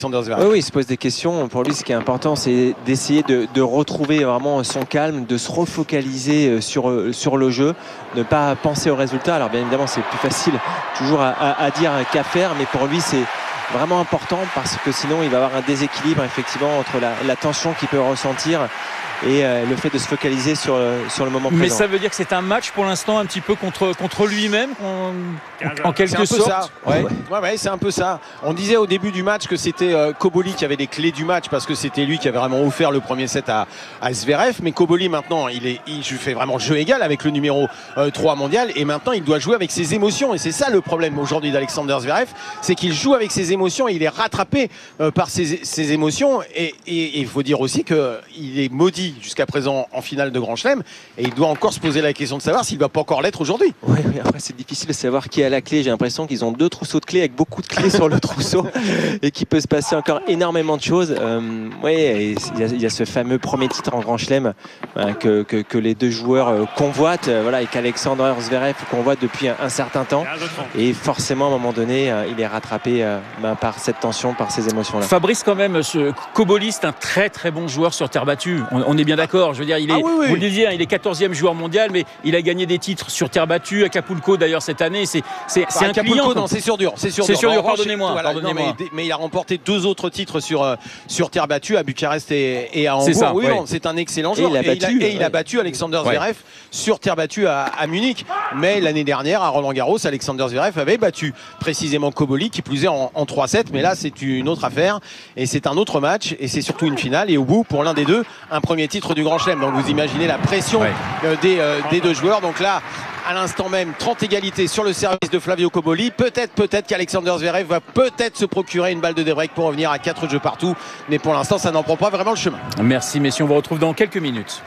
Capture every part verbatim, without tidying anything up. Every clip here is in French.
Oui, oui, il se pose des questions. Pour lui, ce qui est important, c'est d'essayer de, de retrouver vraiment son calme, de se refocaliser sur, sur le jeu, ne pas penser au résultat. Alors bien évidemment, c'est plus facile toujours à, à, à dire qu'à faire, mais pour lui, c'est vraiment important parce que sinon, il va avoir un déséquilibre effectivement entre la, la tension qu'il peut ressentir et euh, le fait de se focaliser sur, sur le moment présent. Mais ça veut dire que c'est un match pour l'instant un petit peu contre, contre lui-même en, en quelque sorte. Ça. Ouais. Ouais, ouais, c'est un peu ça. On disait au début du match que c'était euh, Koboli qui avait les clés du match parce que c'était lui qui avait vraiment offert le premier set à, à Zverev. Mais Koboli maintenant, il, est, il fait vraiment jeu égal avec le numéro euh, trois mondial et maintenant il doit jouer avec ses émotions. Et c'est ça le problème aujourd'hui d'Alexander Zverev, c'est qu'il joue avec ses émotions et il est rattrapé euh, par ses, ses émotions. Et il faut dire aussi qu'il est maudit jusqu'à présent en finale de Grand Chelem et il doit encore se poser la question de savoir s'il ne va pas encore l'être aujourd'hui. Oui, mais après c'est difficile de savoir qui a la clé. J'ai l'impression qu'ils ont deux trousseaux de clés avec beaucoup de clés sur le trousseau et qu'il peut se passer encore énormément de choses. Euh, oui, il y, y a ce fameux premier titre en Grand Chelem euh, que, que, que les deux joueurs euh, convoitent euh, voilà, et qu'Alexander Zverev convoite depuis un, un certain temps. Et forcément, à un moment donné, euh, il est rattrapé euh, ben, par cette tension, par ces émotions-là. Fabrice, quand même, ce Koboli, c'est un très très bon joueur sur terre battue. On, on est bien d'accord. Je veux dire, il est, ah oui, oui. Vous le disiez, hein, il est quatorzième joueur mondial, mais il a gagné des titres sur terre battue. Acapulco d'ailleurs cette année, c'est c'est bah, un client. Non, c'est sur dur, c'est sur dur. dur. dur pardonnez-moi. Voilà, pardonnez-moi. Non, mais, mais il a remporté deux autres titres sur euh, sur terre battue à Bucarest et, et à Hambourg. C'est ça. Oui, ouais. non, c'est un excellent joueur. Et il a battu, et il a, et il ouais. a battu Alexander Zverev ouais. sur terre battue à, à Munich. Mais l'année dernière à Roland Garros, Alexander Zverev avait battu précisément Koboli, qui plus est en, en trois sept. Mais là, c'est une autre affaire et c'est un autre match et c'est surtout une finale. Et au bout, pour l'un des deux, un premier titre du Grand Chelem. Donc vous imaginez la pression ouais. euh, des, euh, des deux joueurs. Donc là, à l'instant même, trente égalités sur le service de Flavio Koboli. Peut-être, peut-être qu'Alexander Zverev va peut-être se procurer une balle de débreak pour revenir à quatre jeux partout. Mais pour l'instant, ça n'en prend pas vraiment le chemin. Merci messieurs, on vous retrouve dans quelques minutes.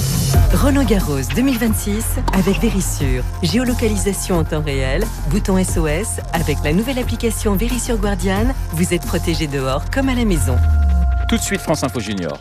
Roland Garros deux mille vingt-six avec Verisure. Géolocalisation en temps réel, bouton S O S. Avec la nouvelle application Verisure Guardian, vous êtes protégé dehors comme à la maison. Tout de suite, France Info Junior.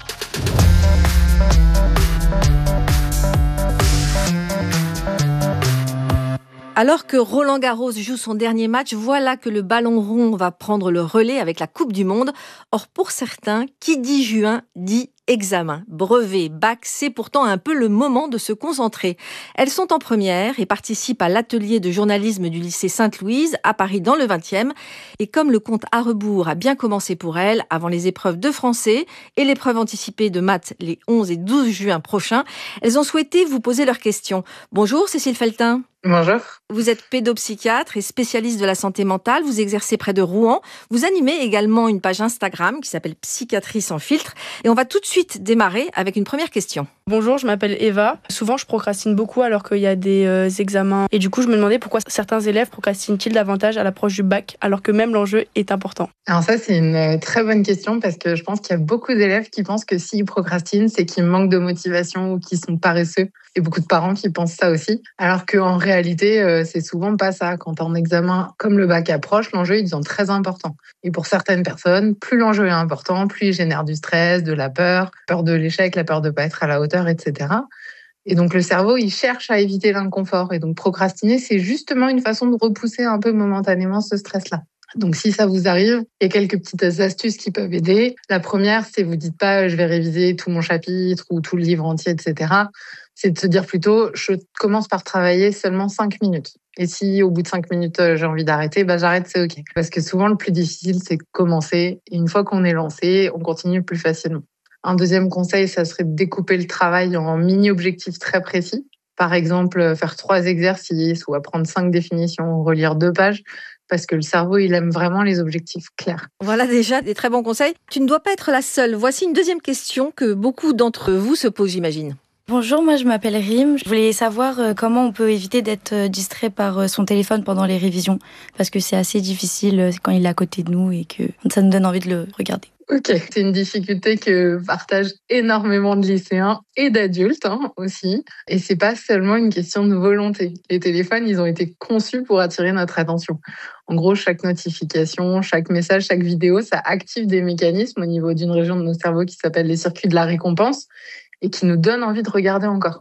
Alors que Roland Garros joue son dernier match, voilà que le ballon rond va prendre le relais avec la Coupe du Monde. Or, pour certains, qui dit juin dit examen, brevet, bac, c'est pourtant un peu le moment de se concentrer. Elles sont en première et participent à l'atelier de journalisme du lycée Sainte-Louise à Paris dans le vingtième. Et comme le compte à rebours a bien commencé pour elles, avant les épreuves de français et l'épreuve anticipée de maths les onze et douze juin prochains, elles ont souhaité vous poser leurs questions. Bonjour Cécile Feltin. Bonjour. Vous êtes pédopsychiatre et spécialiste de la santé mentale. Vous exercez près de Rouen. Vous animez également une page Instagram qui s'appelle Psychiatrie sans filtre. Et on va tout de suite démarrer avec une première question. Bonjour, je m'appelle Eva. Souvent, je procrastine beaucoup alors qu'il y a des euh, examens. Et du coup, je me demandais pourquoi certains élèves procrastinent-ils davantage à l'approche du bac alors que même l'enjeu est important. Alors ça, c'est une très bonne question parce que je pense qu'il y a beaucoup d'élèves qui pensent que s'ils procrastinent, c'est qu'ils manquent de motivation ou qu'ils sont paresseux. Et beaucoup de parents qui pensent ça aussi. Alors qu'en réalité, euh, c'est souvent pas ça. Quand un examen comme le bac approche, l'enjeu il devient très important. Et pour certaines personnes, plus l'enjeu est important, plus il génère du stress, de la peur, peur de l'échec, la peur de pas être à la hauteur, et cetera. Et donc le cerveau, il cherche à éviter l'inconfort. Et donc procrastiner, c'est justement une façon de repousser un peu momentanément ce stress-là. Donc si ça vous arrive, il y a quelques petites astuces qui peuvent aider. La première, c'est vous dites pas je vais réviser tout mon chapitre ou tout le livre entier, et cetera. C'est de se dire plutôt je commence par travailler seulement cinq minutes. Et si au bout de cinq minutes j'ai envie d'arrêter, bah j'arrête, c'est ok. Parce que souvent le plus difficile c'est de commencer. Et une fois qu'on est lancé, on continue plus facilement. Un deuxième conseil, ça serait de découper le travail en mini-objectifs très précis. Par exemple, faire trois exercices ou apprendre cinq définitions ou relire deux pages. Parce que le cerveau, il aime vraiment les objectifs clairs. Voilà déjà des très bons conseils. Tu ne dois pas être la seule. Voici une deuxième question que beaucoup d'entre vous se posent, j'imagine. Bonjour, moi je m'appelle Rim. Je voulais savoir comment on peut éviter d'être distrait par son téléphone pendant les révisions. Parce que c'est assez difficile quand il est à côté de nous et que ça nous donne envie de le regarder. Ok, c'est une difficulté que partagent énormément de lycéens et d'adultes hein, aussi. Et c'est pas seulement une question de volonté. Les téléphones, ils ont été conçus pour attirer notre attention. En gros, chaque notification, chaque message, chaque vidéo, ça active des mécanismes au niveau d'une région de nos cerveaux qui s'appelle les circuits de la récompense et qui nous donne envie de regarder encore.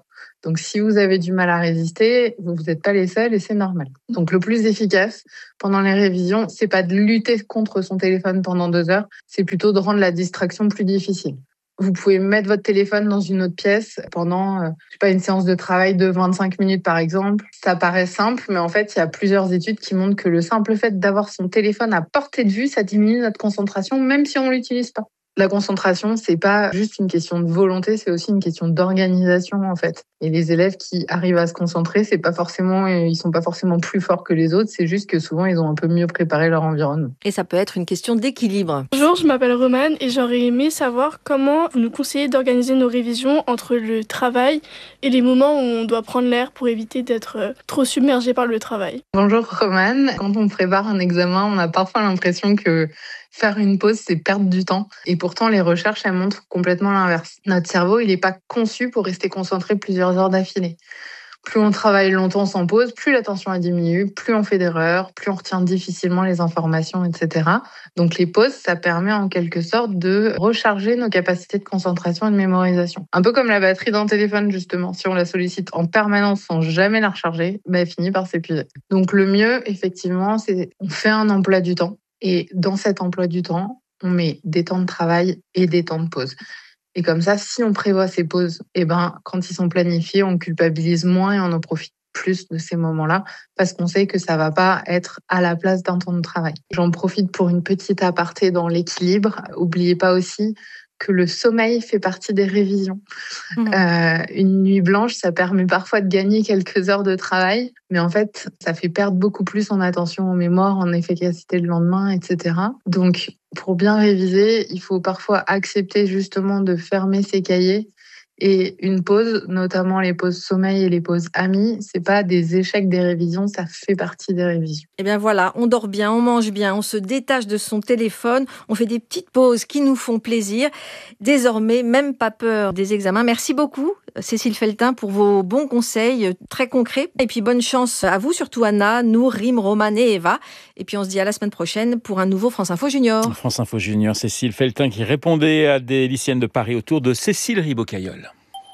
Donc si vous avez du mal à résister, vous n'êtes pas les seuls et c'est normal. Donc le plus efficace pendant les révisions, c'est pas de lutter contre son téléphone pendant deux heures, c'est plutôt de rendre la distraction plus difficile. Vous pouvez mettre votre téléphone dans une autre pièce pendant, euh, je sais pas, une séance de travail de vingt-cinq minutes par exemple. Ça paraît simple, mais en fait, il y a plusieurs études qui montrent que le simple fait d'avoir son téléphone à portée de vue, ça diminue notre concentration, même si on l'utilise pas. La concentration, c'est pas juste une question de volonté, c'est aussi une question d'organisation en fait. Et les élèves qui arrivent à se concentrer, c'est pas forcément, ils sont pas forcément plus forts que les autres, c'est juste que souvent ils ont un peu mieux préparé leur environnement. Et ça peut être une question d'équilibre. Bonjour, je m'appelle Romane et j'aurais aimé savoir comment vous nous conseillez d'organiser nos révisions entre le travail et les moments où on doit prendre l'air pour éviter d'être trop submergé par le travail. Bonjour Romane, quand on prépare un examen, on a parfois l'impression que faire une pause, c'est perdre du temps. Et pourtant, les recherches, elles montrent complètement l'inverse. Notre cerveau, il n'est pas conçu pour rester concentré plusieurs heures d'affilée. Plus on travaille longtemps sans pause, plus l'attention elle diminue, plus on fait d'erreurs, plus on retient difficilement les informations, et cetera. Donc les pauses, ça permet en quelque sorte de recharger nos capacités de concentration et de mémorisation. Un peu comme la batterie d'un téléphone, justement. Si on la sollicite en permanence sans jamais la recharger, ben, elle finit par s'épuiser. Donc le mieux, effectivement, c'est on fait un emploi du temps. Et dans cet emploi du temps, on met des temps de travail et des temps de pause. Et comme ça, si on prévoit ces pauses, eh ben, quand ils sont planifiés, on culpabilise moins et on en profite plus de ces moments-là parce qu'on sait que ça va pas être à la place d'un temps de travail. J'en profite pour une petite aparté dans l'équilibre. Oubliez pas aussi que le sommeil fait partie des révisions. Mmh. Euh, une nuit blanche, ça permet parfois de gagner quelques heures de travail, mais en fait, ça fait perdre beaucoup plus en attention en mémoire, en efficacité le lendemain, et cetera. Donc, pour bien réviser, il faut parfois accepter justement de fermer ses cahiers. Et une pause, notamment les pauses sommeil et les pauses amis, c'est pas des échecs des révisions, ça fait partie des révisions. Eh bien voilà, on dort bien, on mange bien, on se détache de son téléphone, on fait des petites pauses qui nous font plaisir. Désormais, même pas peur des examens. Merci beaucoup, Cécile Feltin, pour vos bons conseils très concrets. Et puis bonne chance à vous, surtout Anna, Nour, Rim, Romane et Eva. Et puis on se dit à la semaine prochaine pour un nouveau France Info Junior. France Info Junior, Cécile Feltin qui répondait à des lycéennes de Paris autour de Cécile Ribocailleul.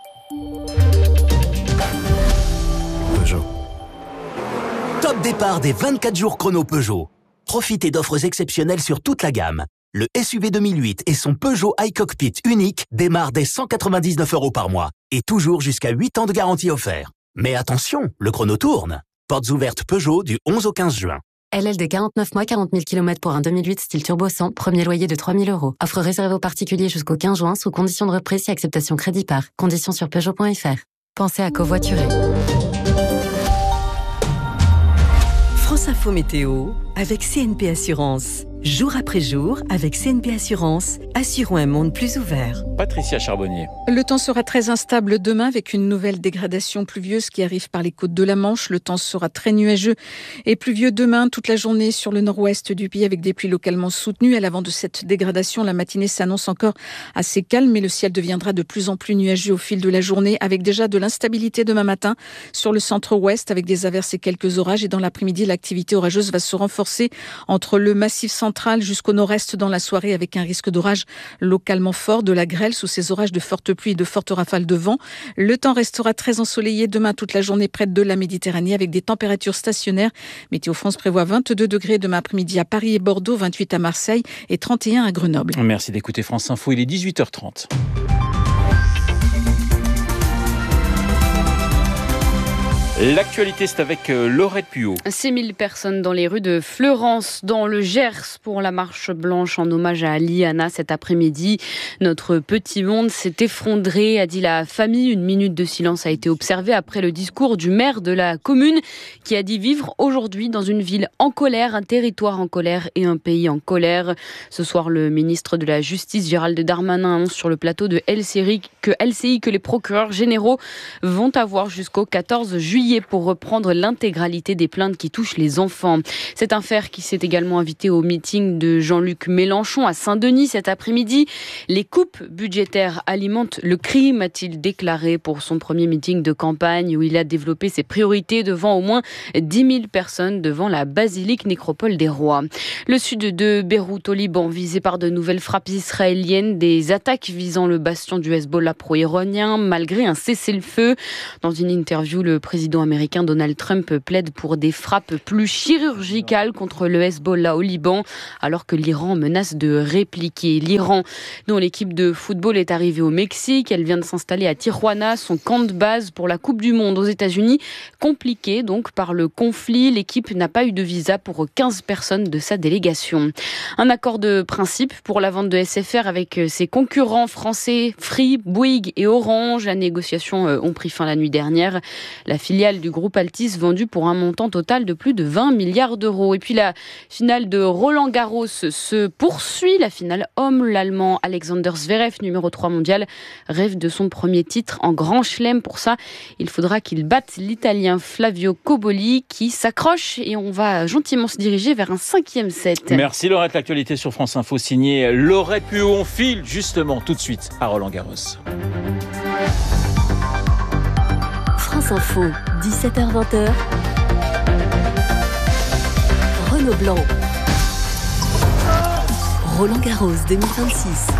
Peugeot. Top départ des vingt-quatre jours chrono Peugeot. Profitez d'offres exceptionnelles sur toute la gamme. Le S U V deux mille huit et son Peugeot iCockpit unique démarrent dès cent quatre-vingt-dix-neuf euros par mois et toujours jusqu'à huit ans de garantie offert. Mais attention, le chrono tourne. Portes ouvertes Peugeot du onze au quinze juin. L L D quarante-neuf mois, quarante mille kilomètres pour un deux mille huit style turbo cent, premier loyer de trois mille euros. Offre réservée aux particuliers jusqu'au quinze juin sous condition de reprise et acceptation crédit par. Conditions sur Peugeot point F R. Pensez à covoiturer. France Info Météo avec C N P Assurance. Jour après jour, avec C N P Assurance, assurons un monde plus ouvert. Patricia Charbonnier. Le temps sera très instable demain avec une nouvelle dégradation pluvieuse qui arrive par les côtes de la Manche. Le temps sera très nuageux et pluvieux demain toute la journée sur le nord-ouest du pays avec des pluies localement soutenues. À l'avant de cette dégradation, la matinée s'annonce encore assez calme, mais le ciel deviendra de plus en plus nuageux au fil de la journée avec déjà de l'instabilité demain matin sur le centre-ouest avec des averses et quelques orages. Et dans l'après-midi, l'activité orageuse va se renforcer entre le massif central jusqu'au nord-est dans la soirée avec un risque d'orage localement fort, de la grêle sous ces orages de fortes pluies et de fortes rafales de vent. Le temps restera très ensoleillé demain toute la journée près de la Méditerranée avec des températures stationnaires. Météo France prévoit vingt-deux degrés demain après-midi à Paris et Bordeaux, vingt-huit à Marseille et trente et un à Grenoble. Merci d'écouter France Info, il est dix-huit heures trente. L'actualité, c'est avec Laurette Puot. six mille personnes dans les rues de Fleurance, dans le Gers, pour la marche blanche en hommage à Liana cet après-midi. Notre petit monde s'est effondré, a dit la famille. Une minute de silence a été observée après le discours du maire de la commune qui a dit vivre aujourd'hui dans une ville en colère, un territoire en colère et un pays en colère. Ce soir, le ministre de la Justice, Gérald Darmanin, annonce sur le plateau de L C I que, L C I que les procureurs généraux vont avoir jusqu'au quatorze juillet plié pour reprendre l'intégralité des plaintes qui touchent les enfants. C'est un fait qui s'est également invité au meeting de Jean-Luc Mélenchon à Saint-Denis cet après-midi. Les coupes budgétaires alimentent le crime, a-t-il déclaré pour son premier meeting de campagne où il a développé ses priorités devant au moins dix mille personnes devant la basilique nécropole des rois. Le sud de Beyrouth au Liban visé par de nouvelles frappes israéliennes, des attaques visant le bastion du Hezbollah pro-iranien malgré un cessez-le-feu. Dans une interview, le président américain Donald Trump plaide pour des frappes plus chirurgicales contre le Hezbollah au Liban alors que l'Iran menace de répliquer. L'Iran, dont l'équipe de football est arrivée au Mexique, elle vient de s'installer à Tijuana, son camp de base pour la Coupe du Monde aux États-Unis. Compliqué donc par le conflit, l'équipe n'a pas eu de visa pour quinze personnes de sa délégation. Un accord de principe pour la vente de S F R avec ses concurrents français Free, Bouygues et Orange. Les négociations ont pris fin la nuit dernière. La filiale du groupe Altis vendue pour un montant total de plus de vingt milliards d'euros. Et puis la finale de Roland Garros se poursuit. La finale homme, l'Allemand Alexander Zverev, numéro trois mondial, rêve de son premier titre en Grand Chelem. Pour ça, il faudra qu'il batte l'Italien Flavio Cobolli qui s'accroche et on va gentiment se diriger vers un cinquième set. Merci Laurette, l'actualité sur France Info signée Laurette Puot. On file justement tout de suite à Roland Garros. France Info, dix-sept heures vingt. Renaud Blanc. Roland Garros deux mille vingt-six.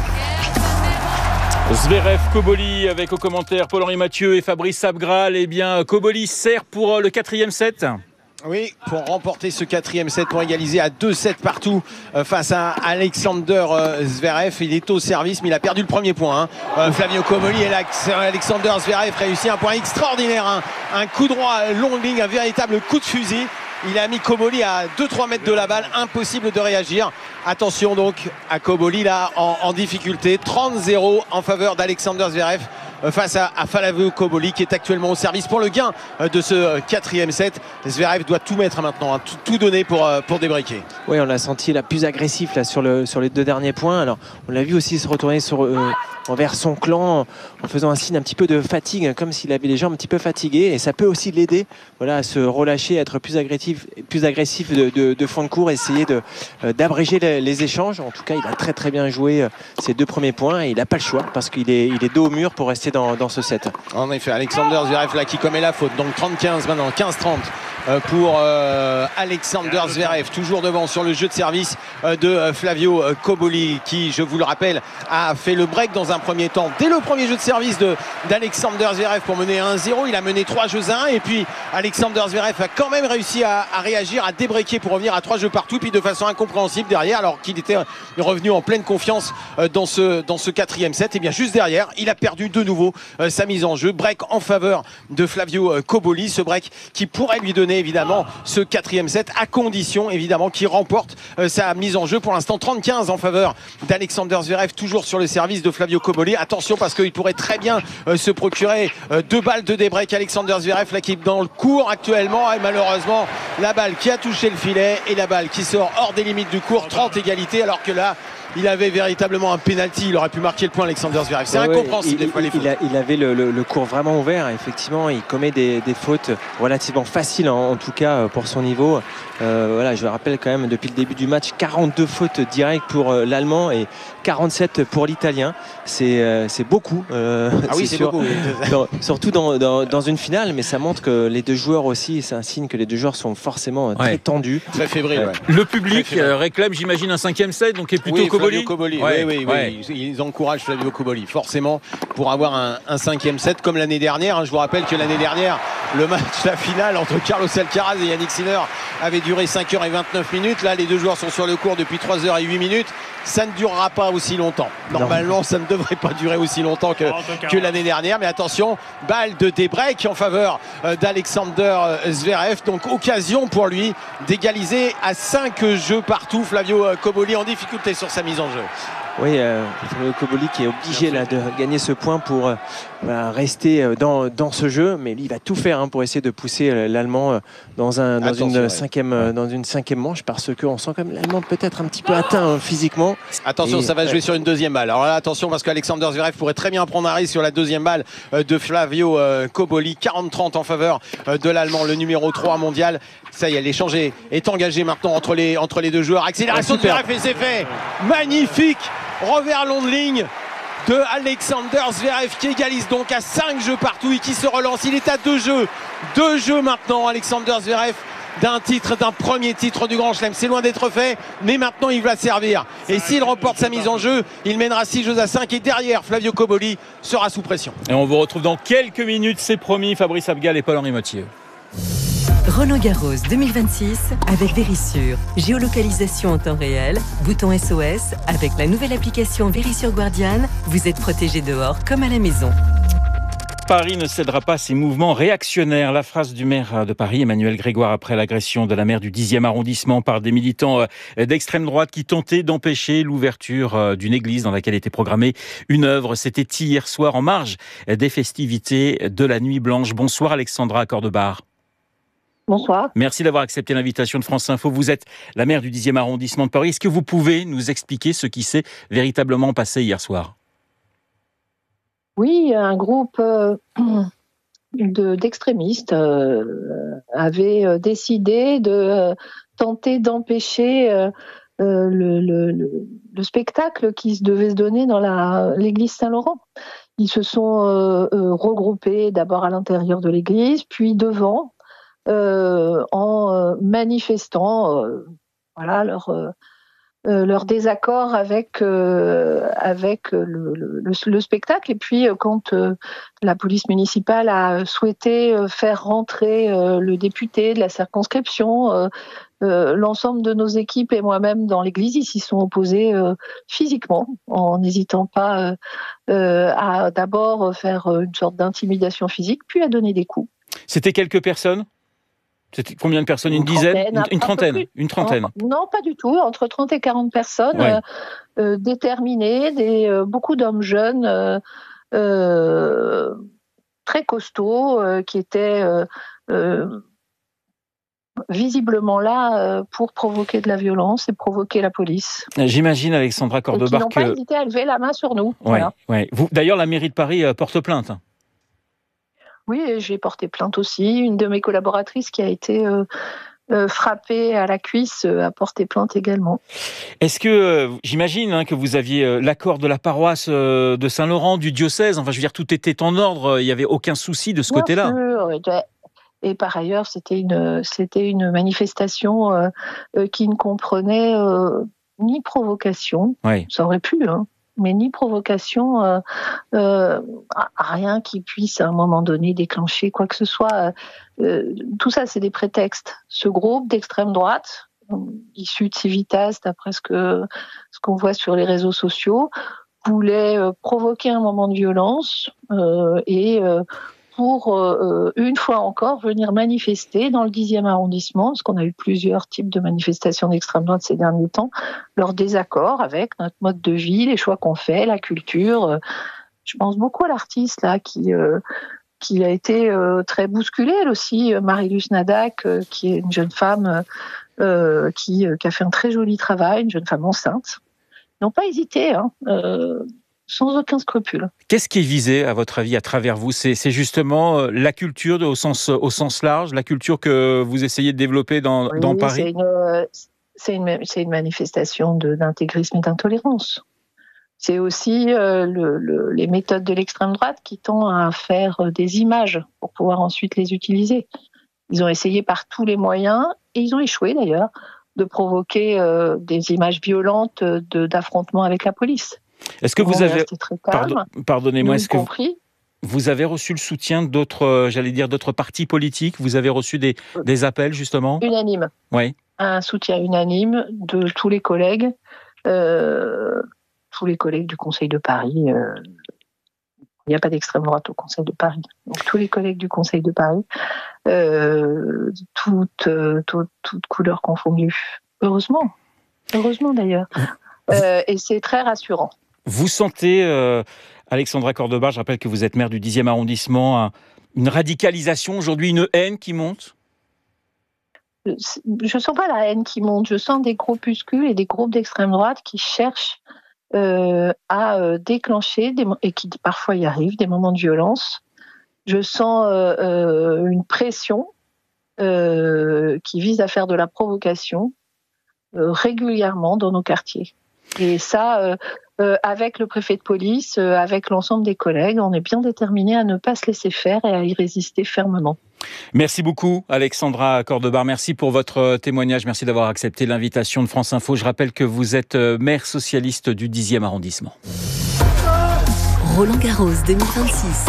Zverev, Cobolli, avec au commentaire Paul-Henri Mathieu et Fabrice Abgral. Eh bien, Cobolli sert pour le quatrième set. Oui, pour remporter ce quatrième set, pour égaliser à deux sets partout face à Alexander Zverev. Il est au service, mais il a perdu le premier point. Hein. Flavio Cobolli et Alexander Zverev réussit un point extraordinaire. Hein. Un coup droit, longue ligne, un véritable coup de fusil. Il a mis Cobolli à deux trois mètres de la balle, impossible de réagir. Attention donc à Cobolli là en, en difficulté. trente zéro en faveur d'Alexander Zverev face à, à Flavio Cobolli qui est actuellement au service pour le gain de ce quatrième set. Zverev doit tout mettre maintenant, hein, tout, tout donner pour, pour débriquer. Oui, on l'a senti la plus agressif là, sur, le, sur les deux derniers points. Alors, on l'a vu aussi se retourner sur, euh, envers son clan en faisant un signe un petit peu de fatigue, comme s'il avait les jambes un petit peu fatiguées. Et ça peut aussi l'aider voilà, à se relâcher, à être plus agressif, plus agressif de, de, de fond de cours, essayer de, euh, d'abréger les, les échanges. En tout cas, il a très très bien joué euh, ses deux premiers points et il n'a pas le choix parce qu'il est, il est dos au mur pour rester Dans, dans ce set. En effet, Alexander Zverev là qui commet la faute. Donc trente quinze maintenant, quinze trente pour euh, Alexander Zverev, toujours devant sur le jeu de service euh, de euh, Flavio euh, Cobolli qui, je vous le rappelle, a fait le break dans un premier temps dès le premier jeu de service de, d'Alexander Zverev pour mener un zéro. Il a mené trois jeux à un et puis Alexander Zverev a quand même réussi à, à réagir, à débreaker pour revenir à trois jeux partout, puis de façon incompréhensible derrière, alors qu'il était revenu en pleine confiance euh, dans ce, dans ce quatrième set. Et bien juste derrière, il a perdu de nouveau euh, sa mise en jeu. Break en faveur de Flavio euh, Cobolli, ce break qui pourrait lui donner évidemment ce quatrième set à condition évidemment qu'il remporte euh, sa mise en jeu. Pour l'instant trente quinze en faveur d'Alexander Zverev, toujours sur le service de Flavio Cobolli. Attention parce qu'il pourrait très bien euh, se procurer euh, deux balles de débreak. Alexander Zverev là qui est dans le court actuellement et malheureusement la balle qui a touché le filet et la balle qui sort hors des limites du court. Trente égalité alors que là il avait véritablement un penalty, il aurait pu marquer le point Alexander Zverev. C'est ouais, incompréhensible. Il, il, il, a, il avait le, le, le court vraiment ouvert. Effectivement, il commet des, des fautes relativement faciles en, en tout cas pour son niveau. Euh, voilà, je rappelle quand même depuis le début du match quarante-deux fautes directes pour euh, l'Allemand et quarante-sept pour l'Italien. C'est euh, c'est beaucoup. Euh, ah oui, c'est, c'est beaucoup. dans, surtout dans, dans, dans une finale, mais ça montre que les deux joueurs aussi, c'est un signe que les deux joueurs sont forcément très ouais. tendus. Très fébriles. Ouais. Le public euh, réclame, j'imagine, un cinquième set, donc est plutôt oui, Cobolli. Cobolli. Ouais, oui, oui, ouais. oui. Ils encouragent Flavio Cobolli, forcément, pour avoir un, un cinquième set comme l'année dernière. Je vous rappelle que l'année dernière, le match, la finale entre Carlos Alcaraz et Yannick Sinner avait duré cinq heures vingt-neuf minutes. Là, les deux joueurs sont sur le court depuis trois heures huit minutes. Ça ne durera pas aussi longtemps. Normalement, non. ça ne devrait pas durer aussi longtemps que, que l'année dernière. Mais attention, balle de débreak en faveur d'Alexander Zverev. Donc, occasion pour lui d'égaliser à cinq jeux partout. Flavio Cobolli en difficulté sur sa mise en jeu. Oui, euh, Flavio Cobolli qui est obligé là, de gagner ce point pour euh, bah, rester dans, dans ce jeu, mais lui il va tout faire hein, pour essayer de pousser euh, l'Allemand euh, dans, un, dans, une ouais. cinquième, euh, dans une cinquième manche, parce qu'on sent quand même l'Allemand peut-être un petit peu atteint hein, physiquement. Attention, Et, ça va ouais. jouer sur une deuxième balle. Alors là, attention parce qu'Alexander Zverev pourrait très bien prendre un risque sur la deuxième balle euh, de Flavio euh, Cobolli. quarante trente en faveur euh, de l'Allemand, le numéro trois mondial. Ça y est, l'échange est, est engagé maintenant entre les, entre les deux joueurs. Accélération de Zverev et c'est fait. Magnifique revers long de ligne de Alexander Zverev qui égalise donc à cinq jeux partout et qui se relance. Il est à deux jeux. Deux jeux maintenant, Alexander Zverev, d'un titre, d'un premier titre du Grand Chelem. C'est loin d'être fait, mais maintenant il va servir. Et s'il remporte sa mise en jeu, il mènera six jeux à cinq et derrière, Flavio Cobolli sera sous pression. Et on vous retrouve dans quelques minutes, c'est promis, Fabrice Abgal et Paul-Henri Mottier. Roland-Garros deux mille vingt-six avec Vérissure. Géolocalisation en temps réel, bouton S O S. Avec la nouvelle application Vérissure Guardian, vous êtes protégé dehors comme à la maison. Paris ne cédera pas à ses mouvements réactionnaires. La phrase du maire de Paris, Emmanuel Grégoire, après l'agression de la maire du dixième arrondissement par des militants d'extrême droite qui tentaient d'empêcher l'ouverture d'une église dans laquelle était programmée une œuvre. C'était hier soir en marge des festivités de la Nuit Blanche. Bonsoir Alexandra Cordebar. Bonsoir. Merci d'avoir accepté l'invitation de France Info. Vous êtes la maire du dixième arrondissement de Paris. Est-ce que vous pouvez nous expliquer ce qui s'est véritablement passé hier soir ? Oui, un groupe euh, de, d'extrémistes euh, avait décidé de euh, tenter d'empêcher euh, euh, le, le, le, le spectacle qui devait se donner dans la, l'église Saint-Laurent. Ils se sont euh, euh, regroupés d'abord à l'intérieur de l'église, puis devant, euh, en euh, manifestant euh, voilà, leur... Euh, Euh, leur désaccord avec euh, avec le, le, le spectacle. Et puis euh, quand euh, la police municipale a souhaité euh, faire rentrer euh, le député de la circonscription, euh, euh, l'ensemble de nos équipes et moi-même dans l'église, ils s'y sont opposés euh, physiquement, en n'hésitant pas euh, euh, à d'abord faire une sorte d'intimidation physique, puis à donner des coups. C'était quelques personnes ? C'était combien de personnes ? Une, une dizaine Une, une trentaine plus. Une trentaine Non, non, pas du tout. Entre trente et quarante personnes ouais. euh, euh, déterminées, des, euh, beaucoup d'hommes jeunes, euh, euh, très costauds, euh, qui étaient euh, euh, visiblement là euh, pour provoquer de la violence et provoquer la police. J'imagine, Alexandra Cordebar, qui n'ont que... pas hésité à lever la main sur nous. Ouais, voilà. ouais. Vous, d'ailleurs, la mairie de Paris euh, porte plainte. Oui, j'ai porté plainte aussi. Une de mes collaboratrices qui a été euh, euh, frappée à la cuisse euh, a porté plainte également. Est-ce que, euh, j'imagine hein, que vous aviez euh, l'accord de la paroisse euh, de Saint-Laurent, du diocèse, enfin je veux dire, tout était en ordre, il n'y avait aucun souci de ce Bien côté-là. Sûr. Et par ailleurs, c'était une, c'était une manifestation euh, euh, qui ne comprenait euh, ni provocation, oui. Ça aurait pu, hein. Mais ni provocation, euh, euh, rien qui puisse à un moment donné déclencher quoi que ce soit. Euh, tout ça, c'est des prétextes. Ce groupe d'extrême droite, issu de Civitas, d'après ce que ce qu'on voit sur les réseaux sociaux, voulait euh, provoquer un moment de violence euh, et euh, pour, euh, une fois encore, venir manifester dans le dixième arrondissement, parce qu'on a eu plusieurs types de manifestations d'extrême droite ces derniers temps, leur désaccord avec notre mode de vie, les choix qu'on fait, la culture. Je pense beaucoup à l'artiste là qui euh, qui a été euh, très bousculée, elle aussi, Marie-Luce Nadac, euh, qui est une jeune femme euh, qui, euh, qui a fait un très joli travail, une jeune femme enceinte. Ils n'ont pas hésité, hein. Euh, sans aucun scrupule. Qu'est-ce qui est visé, à votre avis, à travers vous ? C'est, c'est justement la culture au sens, au sens large, la culture que vous essayez de développer dans, oui, dans Paris ? C'est une, c'est une, c'est une manifestation de, d'intégrisme et d'intolérance. C'est aussi euh, le, le, les méthodes de l'extrême droite qui tendent à faire des images pour pouvoir ensuite les utiliser. Ils ont essayé par tous les moyens, et ils ont échoué d'ailleurs, de provoquer euh, des images violentes de, d'affrontements avec la police. Est-ce que vous avez, pardon, pardonnez-moi, est-ce que compris. vous avez reçu le soutien d'autres, j'allais dire, d'autres partis politiques ? Vous avez reçu des, des appels, justement ? Unanime. Oui. Un soutien unanime de tous les collègues, euh, tous les collègues du Conseil de Paris. Euh, il n'y a pas d'extrême droite au Conseil de Paris. Donc tous les collègues du Conseil de Paris, euh, toutes, toutes, toutes couleurs confondues. Heureusement. Heureusement, d'ailleurs. euh, et c'est très rassurant. Vous sentez, euh, Alexandra Cordoba, je rappelle que vous êtes maire du dixième arrondissement, un, une radicalisation aujourd'hui, une haine qui monte ? Je ne sens pas la haine qui monte, je sens des groupuscules et des groupes d'extrême droite qui cherchent euh, à euh, déclencher, des, et qui parfois y arrivent, des moments de violence. Je sens euh, euh, une pression euh, qui vise à faire de la provocation euh, régulièrement dans nos quartiers. Et ça, euh, euh, avec le préfet de police, euh, avec l'ensemble des collègues, on est bien déterminés à ne pas se laisser faire et à y résister fermement. Merci beaucoup Alexandra Cordoba, merci pour votre témoignage, merci d'avoir accepté l'invitation de France Info. Je rappelle que vous êtes maire socialiste du dixième arrondissement. Roland Garros deux mille vingt-six.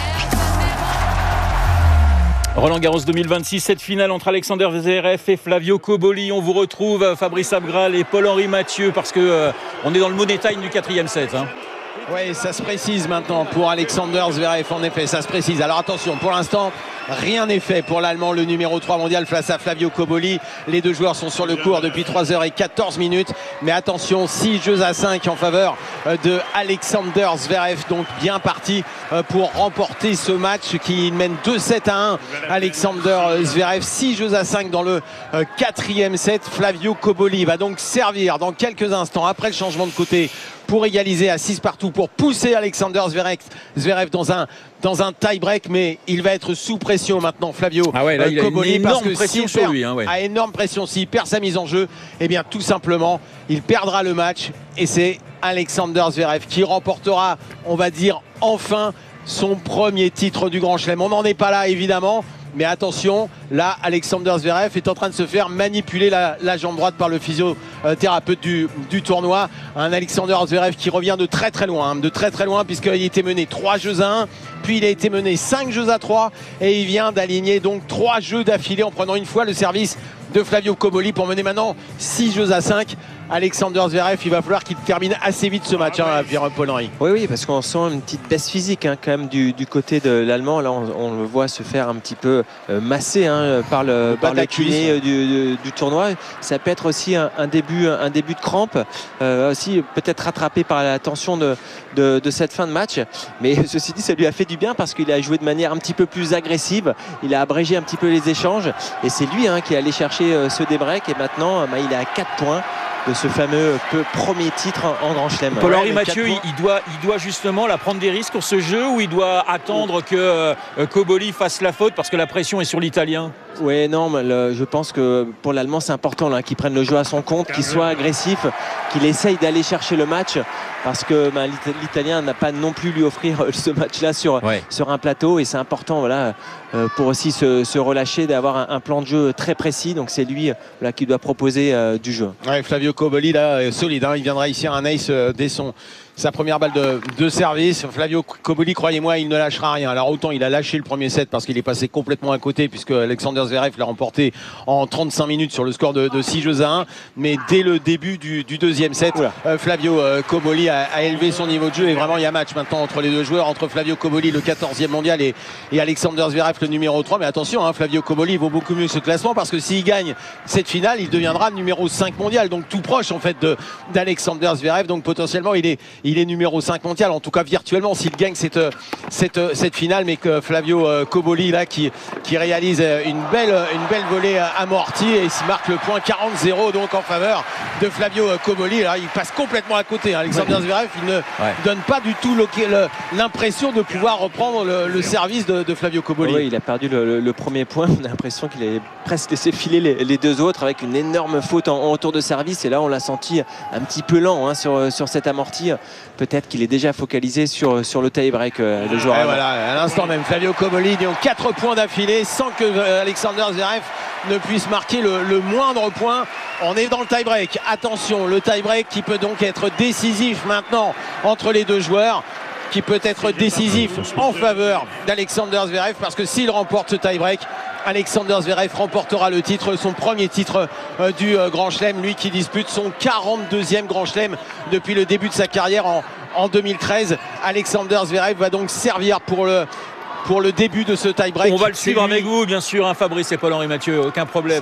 Roland Garros deux mille vingt-six, cette finale entre Alexander Zverev et Flavio Cobolli. On vous retrouve Fabrice Abgral et Paul-Henri Mathieu parce que euh, on est dans le money time du quatrième set. Hein. Oui, ça se précise maintenant pour Alexander Zverev, en effet, ça se précise. Alors attention, pour l'instant, rien n'est fait pour l'Allemand, le numéro trois mondial face à Flavio Cobolli. Les deux joueurs sont sur le court depuis trois heures quatorze minutes. Mais attention, six jeux à cinq en faveur de Alexander Zverev. Donc bien parti pour remporter ce match qui mène deux sept à un. Alexander Zverev, six jeux à cinq dans le quatrième set. Flavio Cobolli va donc servir dans quelques instants après le changement de côté pour égaliser à six partout, pour pousser Alexander Zverev, Zverev dans un, dans un tie-break, mais il va être sous pression maintenant, Flavio ah ouais, là, il Cobolli, a une énorme parce que pression sur perd, lui. Hein, ouais. à énorme pression, s'il perd sa mise en jeu, eh bien tout simplement, il perdra le match, et c'est Alexander Zverev qui remportera, on va dire, enfin son premier titre du Grand Chelem. On n'en est pas là, évidemment. Mais attention, là, Alexander Zverev est en train de se faire manipuler la, la jambe droite par le physiothérapeute du, du tournoi. Un Alexander Zverev qui revient de très très loin, de très très loin, puisqu'il était mené trois jeux à un, puis il a été mené cinq jeux à trois, et il vient d'aligner donc trois jeux d'affilée en prenant une fois le service de Flavio Cobolli pour mener maintenant six jeux à cinq. Alexander Zverev, il va falloir qu'il termine assez vite ce match, hein, Pierre-Paul-Henri. Oui, oui, parce qu'on sent une petite baisse physique hein, quand même du, du côté de l'Allemand. Là, on, on le voit se faire un petit peu euh, masser hein, par le, le, par le kiné euh, du, du, du tournoi. Ça peut être aussi un, un, début, un début de crampe, euh, aussi peut-être rattrapé par la tension de, de, de cette fin de match. Mais ceci dit, ça lui a fait du bien parce qu'il a joué de manière un petit peu plus agressive. Il a abrégé un petit peu les échanges. Et c'est lui hein, qui est allé chercher euh, ce débreak. Et maintenant, bah, il est à quatre points de ce fameux premier titre en Grand Chelem. Paul-Henri ouais, Mathieu, il doit, il doit justement là, prendre des risques sur ce jeu ou il doit attendre que euh, Cobolli fasse la faute parce que la pression est sur l'Italien? Oui, non, mais le, je pense que pour l'Allemand, c'est important là, qu'il prenne le jeu à son compte, qu'il soit agressif, qu'il essaye d'aller chercher le match parce que ben, l'Italien n'a pas non plus lui offrir ce match-là sur, ouais. sur un plateau et c'est important voilà, euh, pour aussi se, se relâcher, d'avoir un, un plan de jeu très précis. Donc c'est lui voilà, qui doit proposer euh, du jeu. Ouais, Flavio Cobolli, là, solide. Hein, il viendra ici à un ace euh, dès son... sa première balle de, de service. Flavio Cobolli, croyez-moi, il ne lâchera rien. Alors autant il a lâché le premier set parce qu'il est passé complètement à côté puisque Alexander Zverev l'a remporté en trente-cinq minutes sur le score de, de six jeux à un. Mais dès le début du, du deuxième set, euh, Flavio euh, Cobolli a, a élevé son niveau de jeu et vraiment il y a match maintenant entre les deux joueurs, entre Flavio Cobolli, le quatorzième mondial, et, et Alexander Zverev, le numéro trois. Mais attention, hein, Flavio Cobolli vaut beaucoup mieux ce classement parce que s'il gagne cette finale, il deviendra numéro cinq mondial. Donc tout proche en fait d'Alexander Zverev. Donc potentiellement il est il est numéro cinq mondial, en tout cas virtuellement, s'il gagne cette, cette, cette finale. Mais que Flavio Cobolli là qui, qui réalise une belle, une belle volée amortie et s'il marque le point quarante zéro donc en faveur de Flavio Cobolli. Là il passe complètement à côté, hein. Alexander Zverev, il ne ouais. donne pas du tout l'impression de pouvoir reprendre le, le service de, de Flavio Cobolli. Oui, il a perdu le, le, le premier point, on a l'impression qu'il avait presque laissé filer les, les deux autres avec une énorme faute en, en retour de service, et là on l'a senti un petit peu lent hein, sur, sur cette amortie. Peut-être qu'il est déjà focalisé sur, sur le tie-break, euh, le joueur. Et voilà, à l'instant même, Flavio Cobolli ont quatre points d'affilée sans que euh, Alexander Zverev ne puisse marquer le, le moindre point. On est dans le tie-break. Attention, le tie-break qui peut donc être décisif maintenant entre les deux joueurs, qui peut être décisif en faveur d'Alexander Zverev parce que s'il remporte ce tie-break, Alexander Zverev remportera le titre, son premier titre euh, du euh, Grand Chelem, lui qui dispute son quarante-deuxième Grand Chelem depuis le début de sa carrière en, en deux mille treize. Alexander Zverev va donc servir pour le, pour le début de ce tie-break. On va le suivre avec vous, bien sûr, hein, Fabrice et Paul-Henri Mathieu, aucun problème. Hein.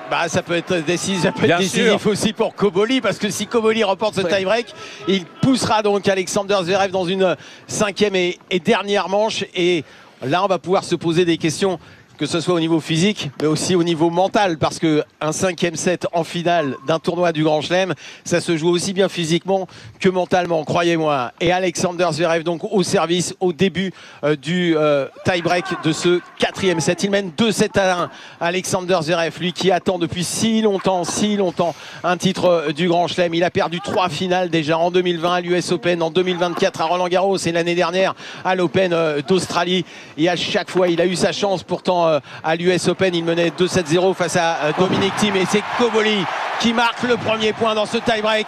Bah, ça peut être décisif, ça peut Bien être décisif sûr. aussi pour Koboli, parce que si Koboli remporte ce Ouais. tie-break, il poussera donc Alexander Zverev dans une cinquième et, et dernière manche. Et là, on va pouvoir se poser des questions, que ce soit au niveau physique, mais aussi au niveau mental, parce qu'un cinquième set en finale d'un tournoi du Grand Chelem, ça se joue aussi bien physiquement que mentalement, croyez-moi. Et Alexander Zverev donc au service au début euh, du euh, tie-break de ce quatrième set. Il mène deux sept à un. Alexander Zverev, lui qui attend depuis si longtemps, si longtemps un titre euh, du Grand Chelem. Il a perdu trois finales déjà en deux mille vingt à l'U S Open, en deux mille vingt-quatre à Roland Garros et l'année dernière à l'Open euh, d'Australie. Et à chaque fois, il a eu sa chance. Pourtant, euh, à l'U S Open, il menait deux sept zéro face à euh, Dominic Thiem. Et c'est Koboli qui marque le premier point dans ce tie-break.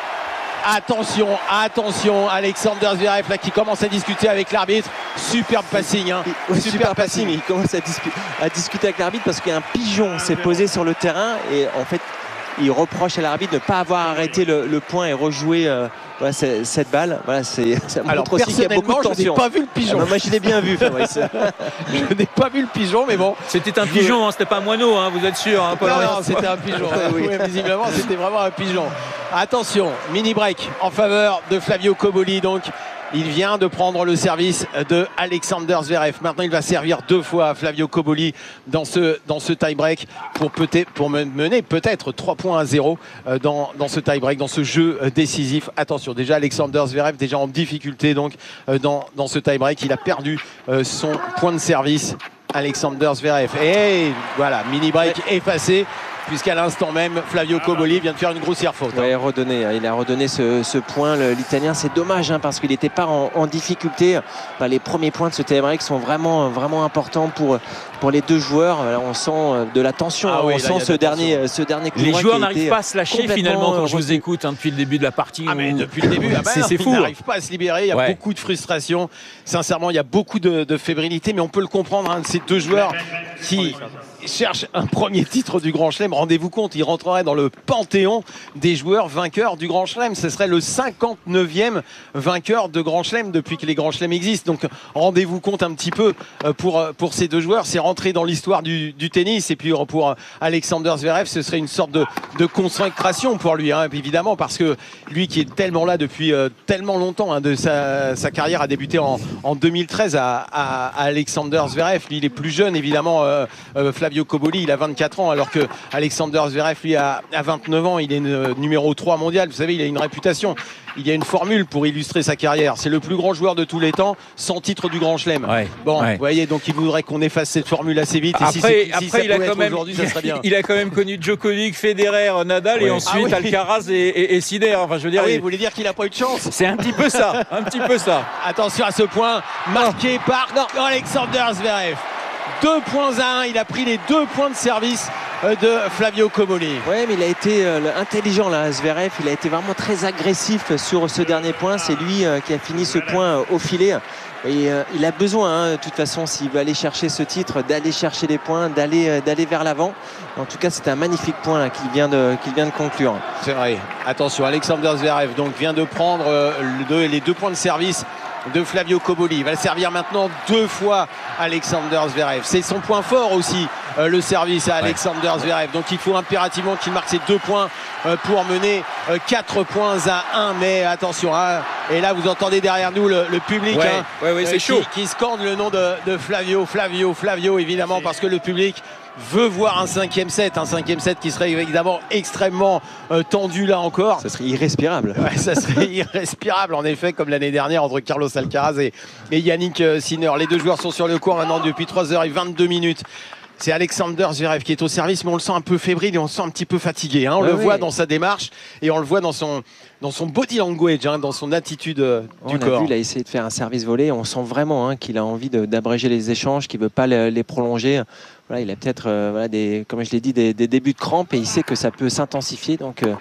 Attention, attention, Alexander Zverev là qui commence à discuter avec l'arbitre. Superbe passing, hein. Ouais, super passing. Il commence à, discu- à discuter avec l'arbitre parce qu'un pigeon s'est posé sur le terrain et en fait il reproche à l'arbitre de ne pas avoir arrêté le, le point et rejoué euh, voilà, c'est- cette balle. Voilà, c'est, ça montre Alors aussi qu'il y a beaucoup de personnellement, je n'ai tension. pas vu le pigeon. Ah, bah, moi je l'ai bien vu, Fabrice. Je n'ai pas vu le pigeon, mais bon. C'était un pigeon, hein, c'était pas un moineau, hein, vous êtes sûr, hein, Paul Non, Henri. non, c'était un pigeon. Oui. Oui, visiblement, c'était vraiment un pigeon. Attention, mini break en faveur de Flavio Koboli. Donc, il vient de prendre le service de Alexander Zverev. Maintenant, il va servir deux fois à Flavio Koboli dans ce, dans ce tie-break pour, peut-être, pour mener peut-être trois points à zéro dans, dans ce tie-break, dans ce jeu décisif. Attention, déjà Alexander Zverev, déjà en difficulté donc dans, dans ce tie-break. Il a perdu euh, son point de service. Alexander Zverev. Et voilà, mini break effacé, puisqu'à l'instant même, Flavio Koboli vient de faire une grossière faute. Ouais, redonné, il a redonné ce, ce point, le- l'Italien. C'est dommage hein, parce qu'il n'était pas en, en difficulté. Bah, les premiers points de ce tie-break sont vraiment, vraiment importants pour, pour les deux joueurs. Là, on sent de la tension, Ah hein, oui, on là, il y sent a ce de la dernier, ce dernier coup de Les poing joueurs qui a n'arrivent été pas à se lâcher complètement, finalement quand euh, je vous écoute hein, depuis le début de la partie. Ah mais où- depuis le début, ah bah c'est non, c'est il fou. n'arrive pas à se libérer, il y a Ouais. beaucoup de frustration. Sincèrement, il y a beaucoup de, de fébrilité, mais on peut le comprendre, hein, ces deux joueurs qui cherchent un premier titre du Grand Chelem. Rendez-vous compte, ils rentreraient dans le panthéon des joueurs vainqueurs du Grand Chelem. Ce serait le cinquante-neuvième vainqueur de Grand Chelem depuis que les Grands Chelems existent. Donc rendez-vous compte un petit peu euh, pour, euh, pour ces deux joueurs. C'est rentré dans l'histoire du, du tennis. Et puis euh, pour euh, Alexander Zverev, ce serait une sorte de, de consécration pour lui, hein, évidemment, parce que lui qui est tellement là depuis euh, tellement longtemps, hein, de sa, sa carrière a débuté en, en deux mille treize à, à, à Alexander Zverev. Lui, il est plus jeune, évidemment, euh, euh, Flavio Koboli, il a vingt-quatre ans, alors que Alexander Zverev, lui, a, a vingt-neuf ans. Il est euh, numéro trois mondial. Vous savez, il a une réputation. Il y a une formule pour illustrer sa carrière. C'est le plus grand joueur de tous les temps, sans titre du Grand Chelem. Ouais, Bon, ouais. vous voyez, donc il voudrait qu'on efface cette formule assez vite. Après, et si, c'est- si après ça il, a pouvait quand être même, aujourd'hui, ça serait bien. il a quand même connu Djokovic, Federer, Nadal et Ouais. ensuite Ah oui. Alcaraz et, et, et Sinner. Enfin, je veux dire, Ah oui, il- vous voulez dire qu'il n'a pas eu de chance? c'est un petit peu ça, un petit peu ça. Attention à ce point marqué par Alexander Zverev. Deux points à un, il a pris les deux points de service euh, de Flavio Koboli. Ouais, mais il a été euh, intelligent là, Zverev. Il a été vraiment très agressif sur ce dernier point. C'est lui euh, qui a fini ce point euh, au filet. Et euh, il a besoin, hein, de toute façon, s'il veut aller chercher ce titre, d'aller chercher les points, d'aller euh, d'aller vers l'avant. En tout cas, c'est un magnifique point là, qu'il vient de qu'il vient de conclure. C'est vrai. Attention, Alexander Zverev donc vient de prendre euh, le deux- les deux points de service de Flavio Koboli. Il va le servir maintenant deux fois Alexander Zverev. C'est son point fort aussi, euh, le service à Alexander Zverev. Donc il faut impérativement qu'il marque ces deux points euh, pour mener euh, quatre points à un. Mais attention, hein, et là vous entendez derrière nous le, le public Ouais, hein, ouais, ouais, c'est qui, chaud. qui scande le nom de, de Flavio, Flavio, Flavio, évidemment, parce que le public veut voir un cinquième set, un cinquième set qui serait évidemment extrêmement euh, tendu là encore. Ça serait irrespirable. Ouais, ça serait irrespirable en effet, comme l'année dernière entre Carlos Alcaraz et, et Yannick euh, Sinner. Les deux joueurs sont sur le court maintenant depuis trois heures vingt-deux minutes. C'est Alexander Zverev qui est au service, mais on le sent un peu fébrile et on le sent un petit peu fatigué. Hein. On Ouais, le oui. voit dans sa démarche et on le voit dans son, dans son body language, hein, dans son attitude euh, du On a corps. vu, il a essayé de faire un service volé. On sent vraiment hein, qu'il a envie de- d'abréger les échanges, qu'il ne veut pas les, les prolonger. Voilà, il a peut-être, euh, voilà, des, comme je l'ai dit, des, des débuts de crampes et il sait que ça peut s'intensifier. Donc, euh,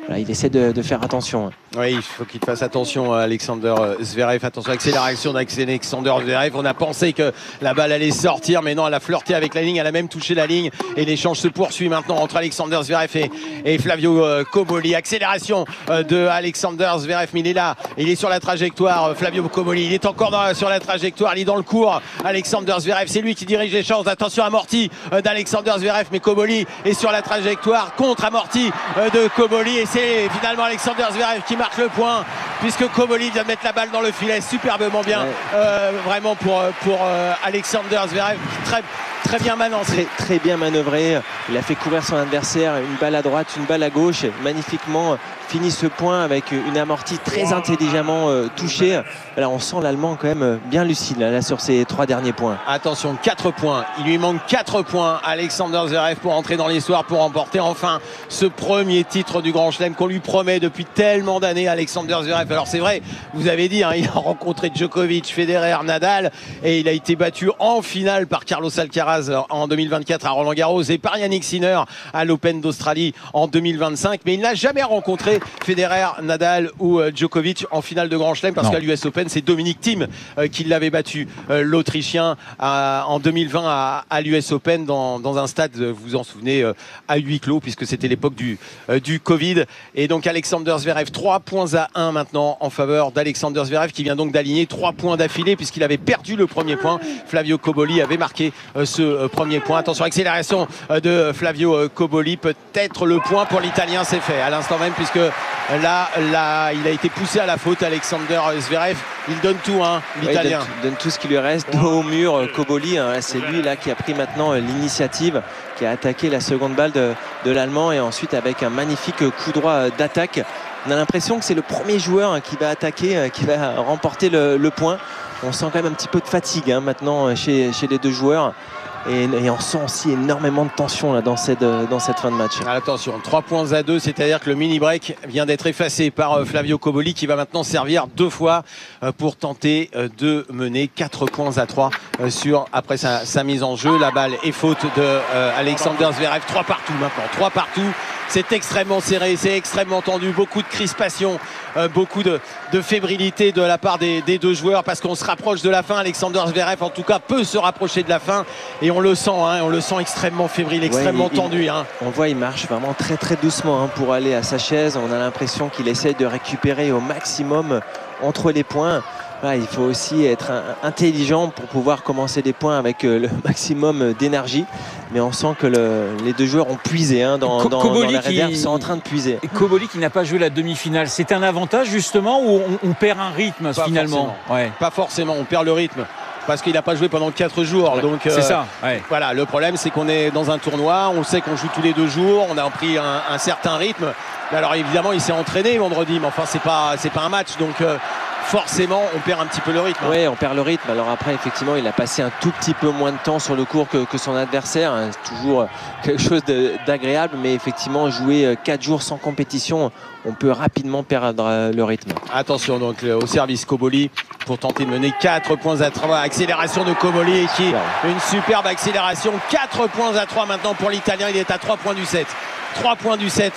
voilà, il essaie de, de faire attention. Oui, il faut qu'il fasse attention, Alexander Zverev. Attention, accélération d'Alexander Zverev. On a pensé que la balle allait sortir, mais non, elle a flirté avec la ligne, elle a même touché la ligne. Et l'échange se poursuit maintenant entre Alexander Zverev et, et Flavio Cobolli. Accélération de Alexander Zverev, mais il est là, il est sur la trajectoire. Flavio Cobolli, il est encore dans, sur la trajectoire, il est dans le cours. Alexander Zverev, c'est lui qui dirige l'échange. Attention, amorti d'Alexander Zverev, mais Cobolli est sur la trajectoire contre amorti de Cobolli. Et c'est finalement Alexander Zverev qui marque le point, puisque Cobolli vient de mettre la balle dans le filet super-bement bien, ouais. euh, vraiment pour, pour euh, Alexander Zverev, très, très bien manoeuvré. Très, très bien manœuvré, il a fait courir son adversaire, une balle à droite, une balle à gauche, magnifiquement finit ce point avec une amortie très intelligemment euh, touchée. Là, on sent l'Allemand quand même bien lucide là, là sur ses trois derniers points. Attention, quatre points, il lui manque quatre points Alexander Zverev pour entrer dans l'histoire, pour remporter enfin ce premier titre du Grand Chelem qu'on lui promet depuis tellement d'années. Alexander Zverev, alors c'est vrai, vous avez dit, hein, il a rencontré Djokovic, Federer, Nadal, et il a été battu en finale par Carlos Alcaraz en deux mille vingt-quatre à Roland Garros et par Yannick Sinner à l'Open d'Australie en deux mille vingt-cinq, mais il n'a jamais rencontré Federer, Nadal ou euh, Djokovic en finale de Grand Chelem, parce qu'à l'U S Open c'est Dominic Thiem euh, qui l'avait battu, euh, l'Autrichien à, en deux mille vingt à, à l'U S Open dans, dans un stade, vous vous en souvenez, euh, à huis clos, puisque c'était l'époque du, euh, du Covid. Et donc Alexander Zverev, trois points à un maintenant en faveur d'Alexander Zverev, qui vient donc d'aligner trois points d'affilée puisqu'il avait perdu le premier point. Flavio Cobolli avait marqué euh, ce euh, premier point. Attention, accélération euh, de Flavio euh, Cobolli, peut-être le point pour l'Italien, c'est fait à l'instant même, puisque là, là, il a été poussé à la faute, Alexander Zverev. Il donne tout, hein, l'Italien. Ouais, il donne, donne tout ce qui lui reste. Dos au mur, Cobolli, hein, c'est lui là qui a pris maintenant l'initiative, qui a attaqué la seconde balle de, de l'Allemand, et ensuite avec un magnifique coup droit d'attaque. On a l'impression que c'est le premier joueur hein, qui va attaquer, euh, qui va remporter le, le point. On sent quand même un petit peu de fatigue hein, maintenant chez, chez les deux joueurs. Et, et on sent aussi énormément de tension là, dans, cette, dans cette fin de match. Attention, trois points à deux, c'est-à-dire que le mini-break vient d'être effacé par Flavio Cobolli, qui va maintenant servir deux fois pour tenter de mener quatre points à trois sur, après sa, sa mise en jeu. La balle est faute de euh, Alexander Zverev. trois partout maintenant, trois partout. C'est extrêmement serré, c'est extrêmement tendu, beaucoup de crispation, euh, beaucoup de, de fébrilité de la part des, des deux joueurs, parce qu'on se rapproche de la fin. Alexander Zverev en tout cas peut se rapprocher de la fin, et on le sent, hein, on le sent extrêmement fébrile, extrêmement ouais, il, tendu. Il, hein. On voit il marche vraiment très très doucement hein, pour aller à sa chaise. On a l'impression qu'il essaie de récupérer au maximum entre les points. Voilà, il faut aussi être intelligent pour pouvoir commencer des points avec le maximum d'énergie. Mais on sent que le, les deux joueurs ont puisé hein, dans, dans, dans la réserve, sont en train de puiser. Cobolli qui n'a pas joué la demi-finale, c'est un avantage justement, ou on, on perd un rythme pas finalement forcément. Ouais. Pas forcément, on perd le rythme. Parce qu'il n'a pas joué pendant quatre jours. Ouais, donc, c'est euh, ça. Ouais. Voilà, le problème, c'est qu'on est dans un tournoi. On sait qu'on joue tous les deux jours. On a pris un, un certain rythme. Alors évidemment, il s'est entraîné vendredi, mais enfin, c'est pas, c'est pas un match. Donc euh, forcément, on perd un petit peu le rythme. Oui, on perd le rythme. Alors après, effectivement, il a passé un tout petit peu moins de temps sur le court que, que son adversaire. C'est toujours quelque chose d'agréable, mais effectivement, jouer quatre jours sans compétition, on peut rapidement perdre le rythme. Attention donc au service Cobolli pour tenter de mener quatre points à trois. Accélération de Cobolli, qui une superbe accélération. quatre points à trois maintenant pour l'Italien. Il est à trois points du set. trois points du set.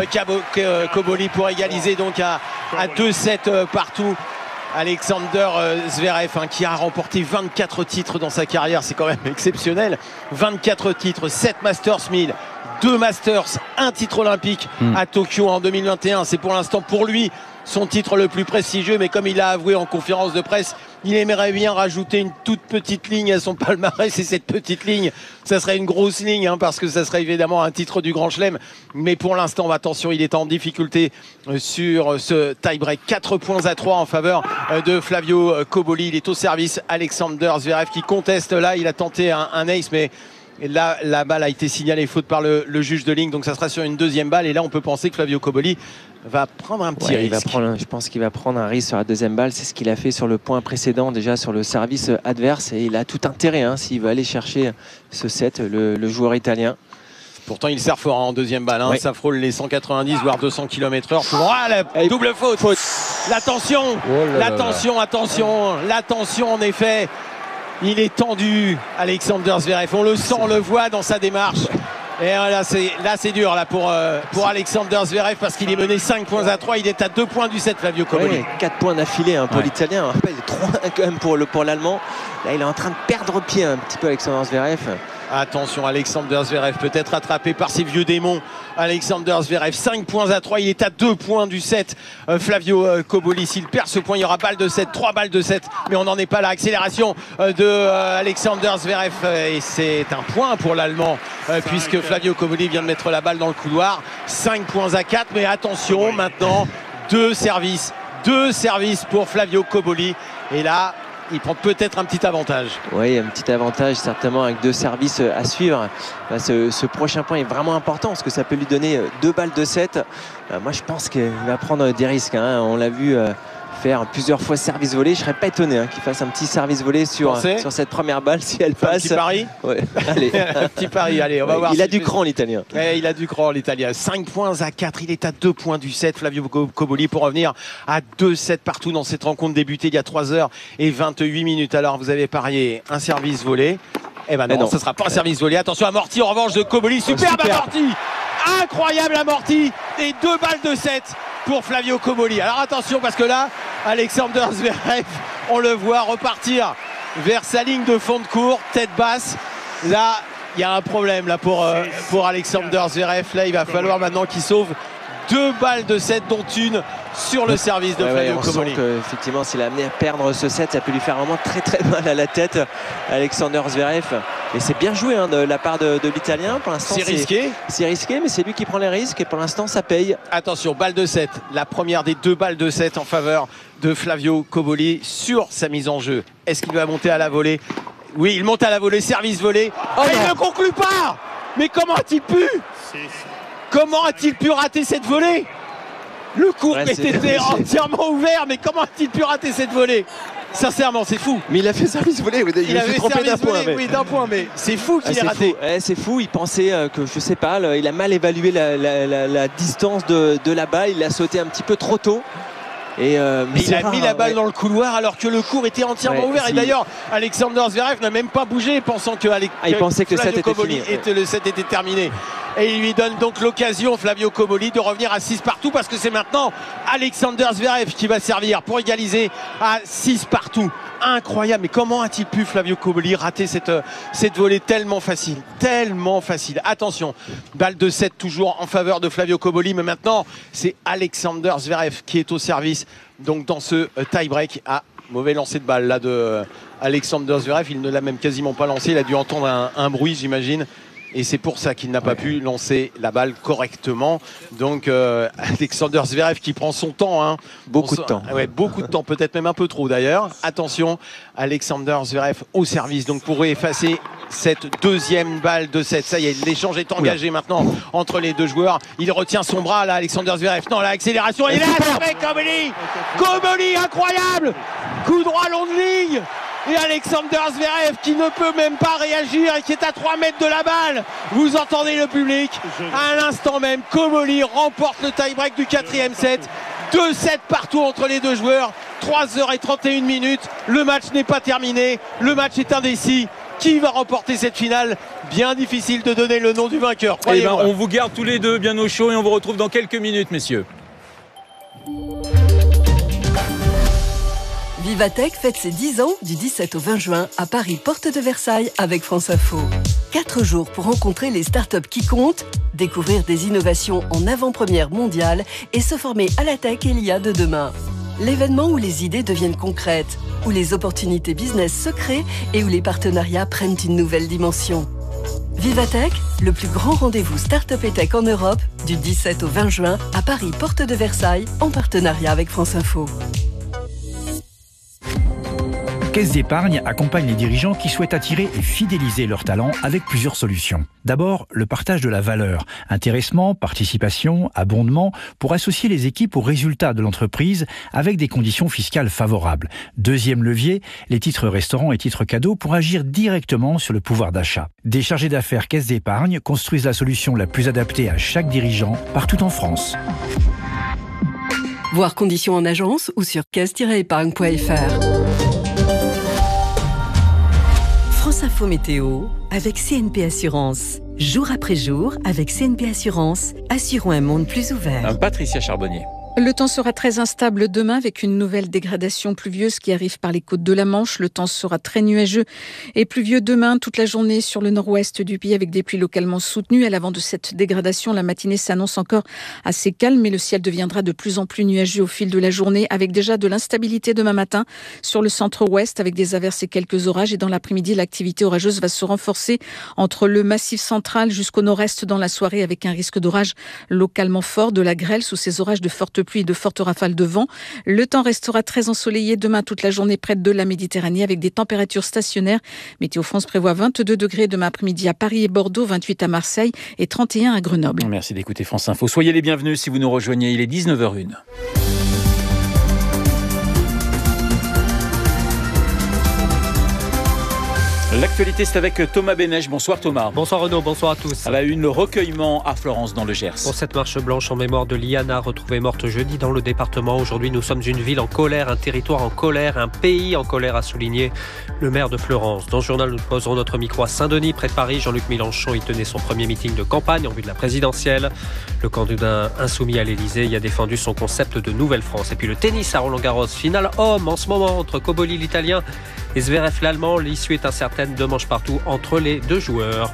Euh, Cobolli pour égaliser donc à, à deux sept euh, partout. Alexander Zverev hein, qui a remporté vingt-quatre titres dans sa carrière, c'est quand même exceptionnel. vingt-quatre titres, sept Masters mille, deux Masters, un titre olympique mmh. à Tokyo en deux mille vingt et un. C'est pour l'instant pour lui son titre le plus prestigieux, mais comme il l'a avoué en conférence de presse, il aimerait bien rajouter une toute petite ligne à son palmarès, et cette petite ligne, ça serait une grosse ligne, hein, parce que ça serait évidemment un titre du Grand Chelem. Mais pour l'instant, attention, il est en difficulté sur ce tie-break. quatre points à trois en faveur de Flavio Cobolli. Il est au service. Alexander Zverev qui conteste là. Il a tenté un, un ace, mais là, la balle a été signalée faute par le, le juge de ligne. Donc ça sera sur une deuxième balle. Et là, on peut penser que Flavio Cobolli va prendre un petit ouais, risque. Il va prendre, je pense qu'il va prendre un risque sur la deuxième balle. C'est ce qu'il a fait sur le point précédent, déjà sur le service adverse. Et il a tout intérêt hein, s'il veut aller chercher ce set, le, le joueur italien. Pourtant, il sert fort en deuxième balle. Hein. Oui. Ça frôle les cent quatre-vingt-dix, voire deux cents kilomètres heure. Ah, la double faute. faute. L'attention, oh l'attention, attention, l'attention en effet. Il est tendu, Alexander Zverev. On le sent, on le voit dans sa démarche. Et là c'est, là, c'est dur là, pour, euh, pour Alexander Zverev parce qu'il est mené cinq points à trois. Il est à deux points du set, Flavio Cobolli. Ouais, quatre points d'affilée hein, pour ouais. l'Italien. Il est trois un quand même pour, le, pour l'Allemand. Là, il est en train de perdre pied un petit peu, Alexander Zverev. Attention, Alexander Zverev peut être attrapé par ses vieux démons. Alexander Zverev, cinq points à trois. Il est à deux points du set. Euh, Flavio euh, Cobolli, s'il perd ce point, il y aura balle de set, trois balles de set. Mais on n'en est pas là. Accélération euh, de euh, Alexander Zverev. Euh, et c'est un point pour l'Allemand, euh, puisque Flavio Cobolli vient de mettre la balle dans le couloir. cinq points à quatre. Mais attention, maintenant, deux services. Deux services pour Flavio Cobolli. Et là, il prend peut-être un petit avantage. Oui, un petit avantage certainement avec deux services à suivre. Ce, ce prochain point est vraiment important parce que ça peut lui donner deux balles de set. Moi je pense qu'il va prendre des risques. Hein. On l'a vu faire plusieurs fois service volé. Je ne serais pas étonné hein, qu'il fasse un petit service volé sur, sur cette première balle si elle passe. Un petit pari ouais. Allez. Un petit pari, allez, on va ouais, voir. Il si a du cran l'Italien. Ouais, il a du cran l'Italien. cinq points à quatre, il est à deux points du set. Flavio Cobolli pour revenir à deux sept partout dans cette rencontre débutée il y a trois heures vingt-huit minutes. Alors vous avez parié un service volé. Eh ben non, non. ce ne sera pas un service volé. Attention, amorti en revanche de Cobolli. Superbe oh, super. amorti. Incroyable amorti. Et deux balles de set pour Flavio Cobolli. Alors attention parce que là, Alexander Zverev, on le voit repartir vers sa ligne de fond de cours, tête basse. Là, il y a un problème là pour, euh, pour Alexander Zverev. Là, il va falloir maintenant qu'il sauve deux balles de set, dont une sur le service de ouais, Flavio ouais, Cobolli. Effectivement, s'il a amené à perdre ce set, ça peut lui faire vraiment très très mal à la tête, Alexander Zverev. Et c'est bien joué hein, de la part de, de l'Italien. Pour l'instant, c'est risqué. C'est risqué, mais c'est lui qui prend les risques. Et pour l'instant, ça paye. Attention, balle de set. La première des deux balles de set en faveur de Flavio Cobolli sur sa mise en jeu. Est-ce qu'il va monter à la volée? Oui, il monte à la volée, service volé. Oh, et il ne conclut pas. Mais comment a-t-il pu Comment a-t-il pu rater cette volée? Le court ouais, était entièrement ouvert, mais comment a-t-il pu rater cette volée? Sincèrement, c'est fou. Mais il a fait service volé. Il, il a fait trompé d'un point. Mais... Oui, d'un point, mais c'est fou qu'il ah, ait raté. Ouais, c'est fou. Il pensait euh, que, je sais pas, là, il a mal évalué la, la, la, la distance de, de la balle. Il a sauté un petit peu trop tôt. Et euh, mais il a rare, mis la balle ouais. dans le couloir alors que le court était entièrement ouais, ouvert. Si. Et d'ailleurs, Alexander Zverev n'a même pas bougé, pensant que, Ale... ah, il pensait que le set était fini. Était, le set était terminé. Et il lui donne donc l'occasion, Flavio Cobolli, de revenir à six partout parce que c'est maintenant Alexander Zverev qui va servir pour égaliser à six partout. Incroyable, mais comment a-t-il pu, Flavio Cobolli, rater cette, cette volée tellement facile, tellement facile. Attention, balle de set toujours en faveur de Flavio Cobolli, mais maintenant c'est Alexander Zverev qui est au service. Donc dans ce tie-break, ah, mauvais lancer de balle là de Alexander Zverev, il ne l'a même quasiment pas lancé, il a dû entendre un, un bruit j'imagine. Et c'est pour ça qu'il n'a pas pu lancer la balle correctement. Donc euh, Alexander Zverev qui prend son temps. Hein. Beaucoup de temps. Ouais, beaucoup de temps, peut-être même un peu trop d'ailleurs. Attention, Alexander Zverev au service. Donc pour effacer cette deuxième balle de set. Ça y est, l'échange est engagé Oula. maintenant entre les deux joueurs. Il retient son bras là, Alexander Zverev. Non, l'accélération. Et là, c'est Cobolli. Cobolli, incroyable. Coup droit long de ligne. Et Alexander Zverev qui ne peut même pas réagir et qui est à trois mètres de la balle. Vous entendez le public. À l'instant même, Cobolli remporte le tie-break du quatrième set. deux sept partout entre les deux joueurs. trois heures trente et une minutes. Le match n'est pas terminé. Le match est indécis. Qui va remporter cette finale? Bien difficile de donner le nom du vainqueur. Eh ben, on vous garde tous les deux bien au chaud et on vous retrouve dans quelques minutes, messieurs. Vivatech fête ses dix ans du dix-sept au vingt juin à Paris, porte de Versailles avec France Info. Quatre jours pour rencontrer les startups qui comptent, découvrir des innovations en avant-première mondiale et se former à la tech et l'I A de demain. L'événement où les idées deviennent concrètes, où les opportunités business se créent et où les partenariats prennent une nouvelle dimension. Vivatech, le plus grand rendez-vous start-up et tech en Europe, du dix-sept au vingt juin à Paris, porte de Versailles, en partenariat avec France Info. Caisse d'épargne accompagne les dirigeants qui souhaitent attirer et fidéliser leurs talents avec plusieurs solutions. D'abord, le partage de la valeur, intéressement, participation, abondement, pour associer les équipes aux résultats de l'entreprise avec des conditions fiscales favorables. Deuxième levier, les titres restaurants et titres cadeaux pour agir directement sur le pouvoir d'achat. Des chargés d'affaires Caisse d'épargne construisent la solution la plus adaptée à chaque dirigeant partout en France. Voir conditions en agence ou sur caisse tiret épargne point f r. France Info Météo avec C N P Assurance. Jour après jour, avec C N P Assurance, assurons un monde plus ouvert. Patricia Charbonnier. Le temps sera très instable demain avec une nouvelle dégradation pluvieuse qui arrive par les côtes de la Manche. Le temps sera très nuageux et pluvieux demain toute la journée sur le nord-ouest du pays avec des pluies localement soutenues. À l'avant de cette dégradation, la matinée s'annonce encore assez calme mais le ciel deviendra de plus en plus nuageux au fil de la journée avec déjà de l'instabilité demain matin sur le centre-ouest avec des averses et quelques orages. Et dans l'après-midi, l'activité orageuse va se renforcer entre le massif central jusqu'au nord-est dans la soirée avec un risque d'orage localement fort, de la grêle sous ces orages de fortes pluie et de fortes rafales de vent. Le temps restera très ensoleillé demain toute la journée près de la Méditerranée avec des températures stationnaires. Météo France prévoit vingt-deux degrés demain après-midi à Paris et Bordeaux, vingt-huit à Marseille et trente et un à Grenoble. Merci d'écouter France Info. Soyez les bienvenus si vous nous rejoignez. Il est dix-neuf heures zéro un. L'actualité, c'est avec Thomas Bénèche. Bonsoir Thomas. Bonsoir Renaud, bonsoir à tous. À la une, le recueillement à Florence dans le Gers. Pour cette marche blanche en mémoire de Liana, retrouvée morte jeudi dans le département. Aujourd'hui, nous sommes une ville en colère, un territoire en colère, un pays en colère, a souligné le maire de Florence. Dans ce journal, nous poserons notre micro à Saint-Denis, près de Paris. Jean-Luc Mélenchon y tenait son premier meeting de campagne en vue de la présidentielle. Le candidat insoumis à l'Elysée y a défendu son concept de Nouvelle-France. Et puis le tennis à Roland-Garros, finale homme en ce moment entre Cobolli l'Italien et Zverev l'Allemand. L'issue est incertaine, deux manches partout entre les deux joueurs.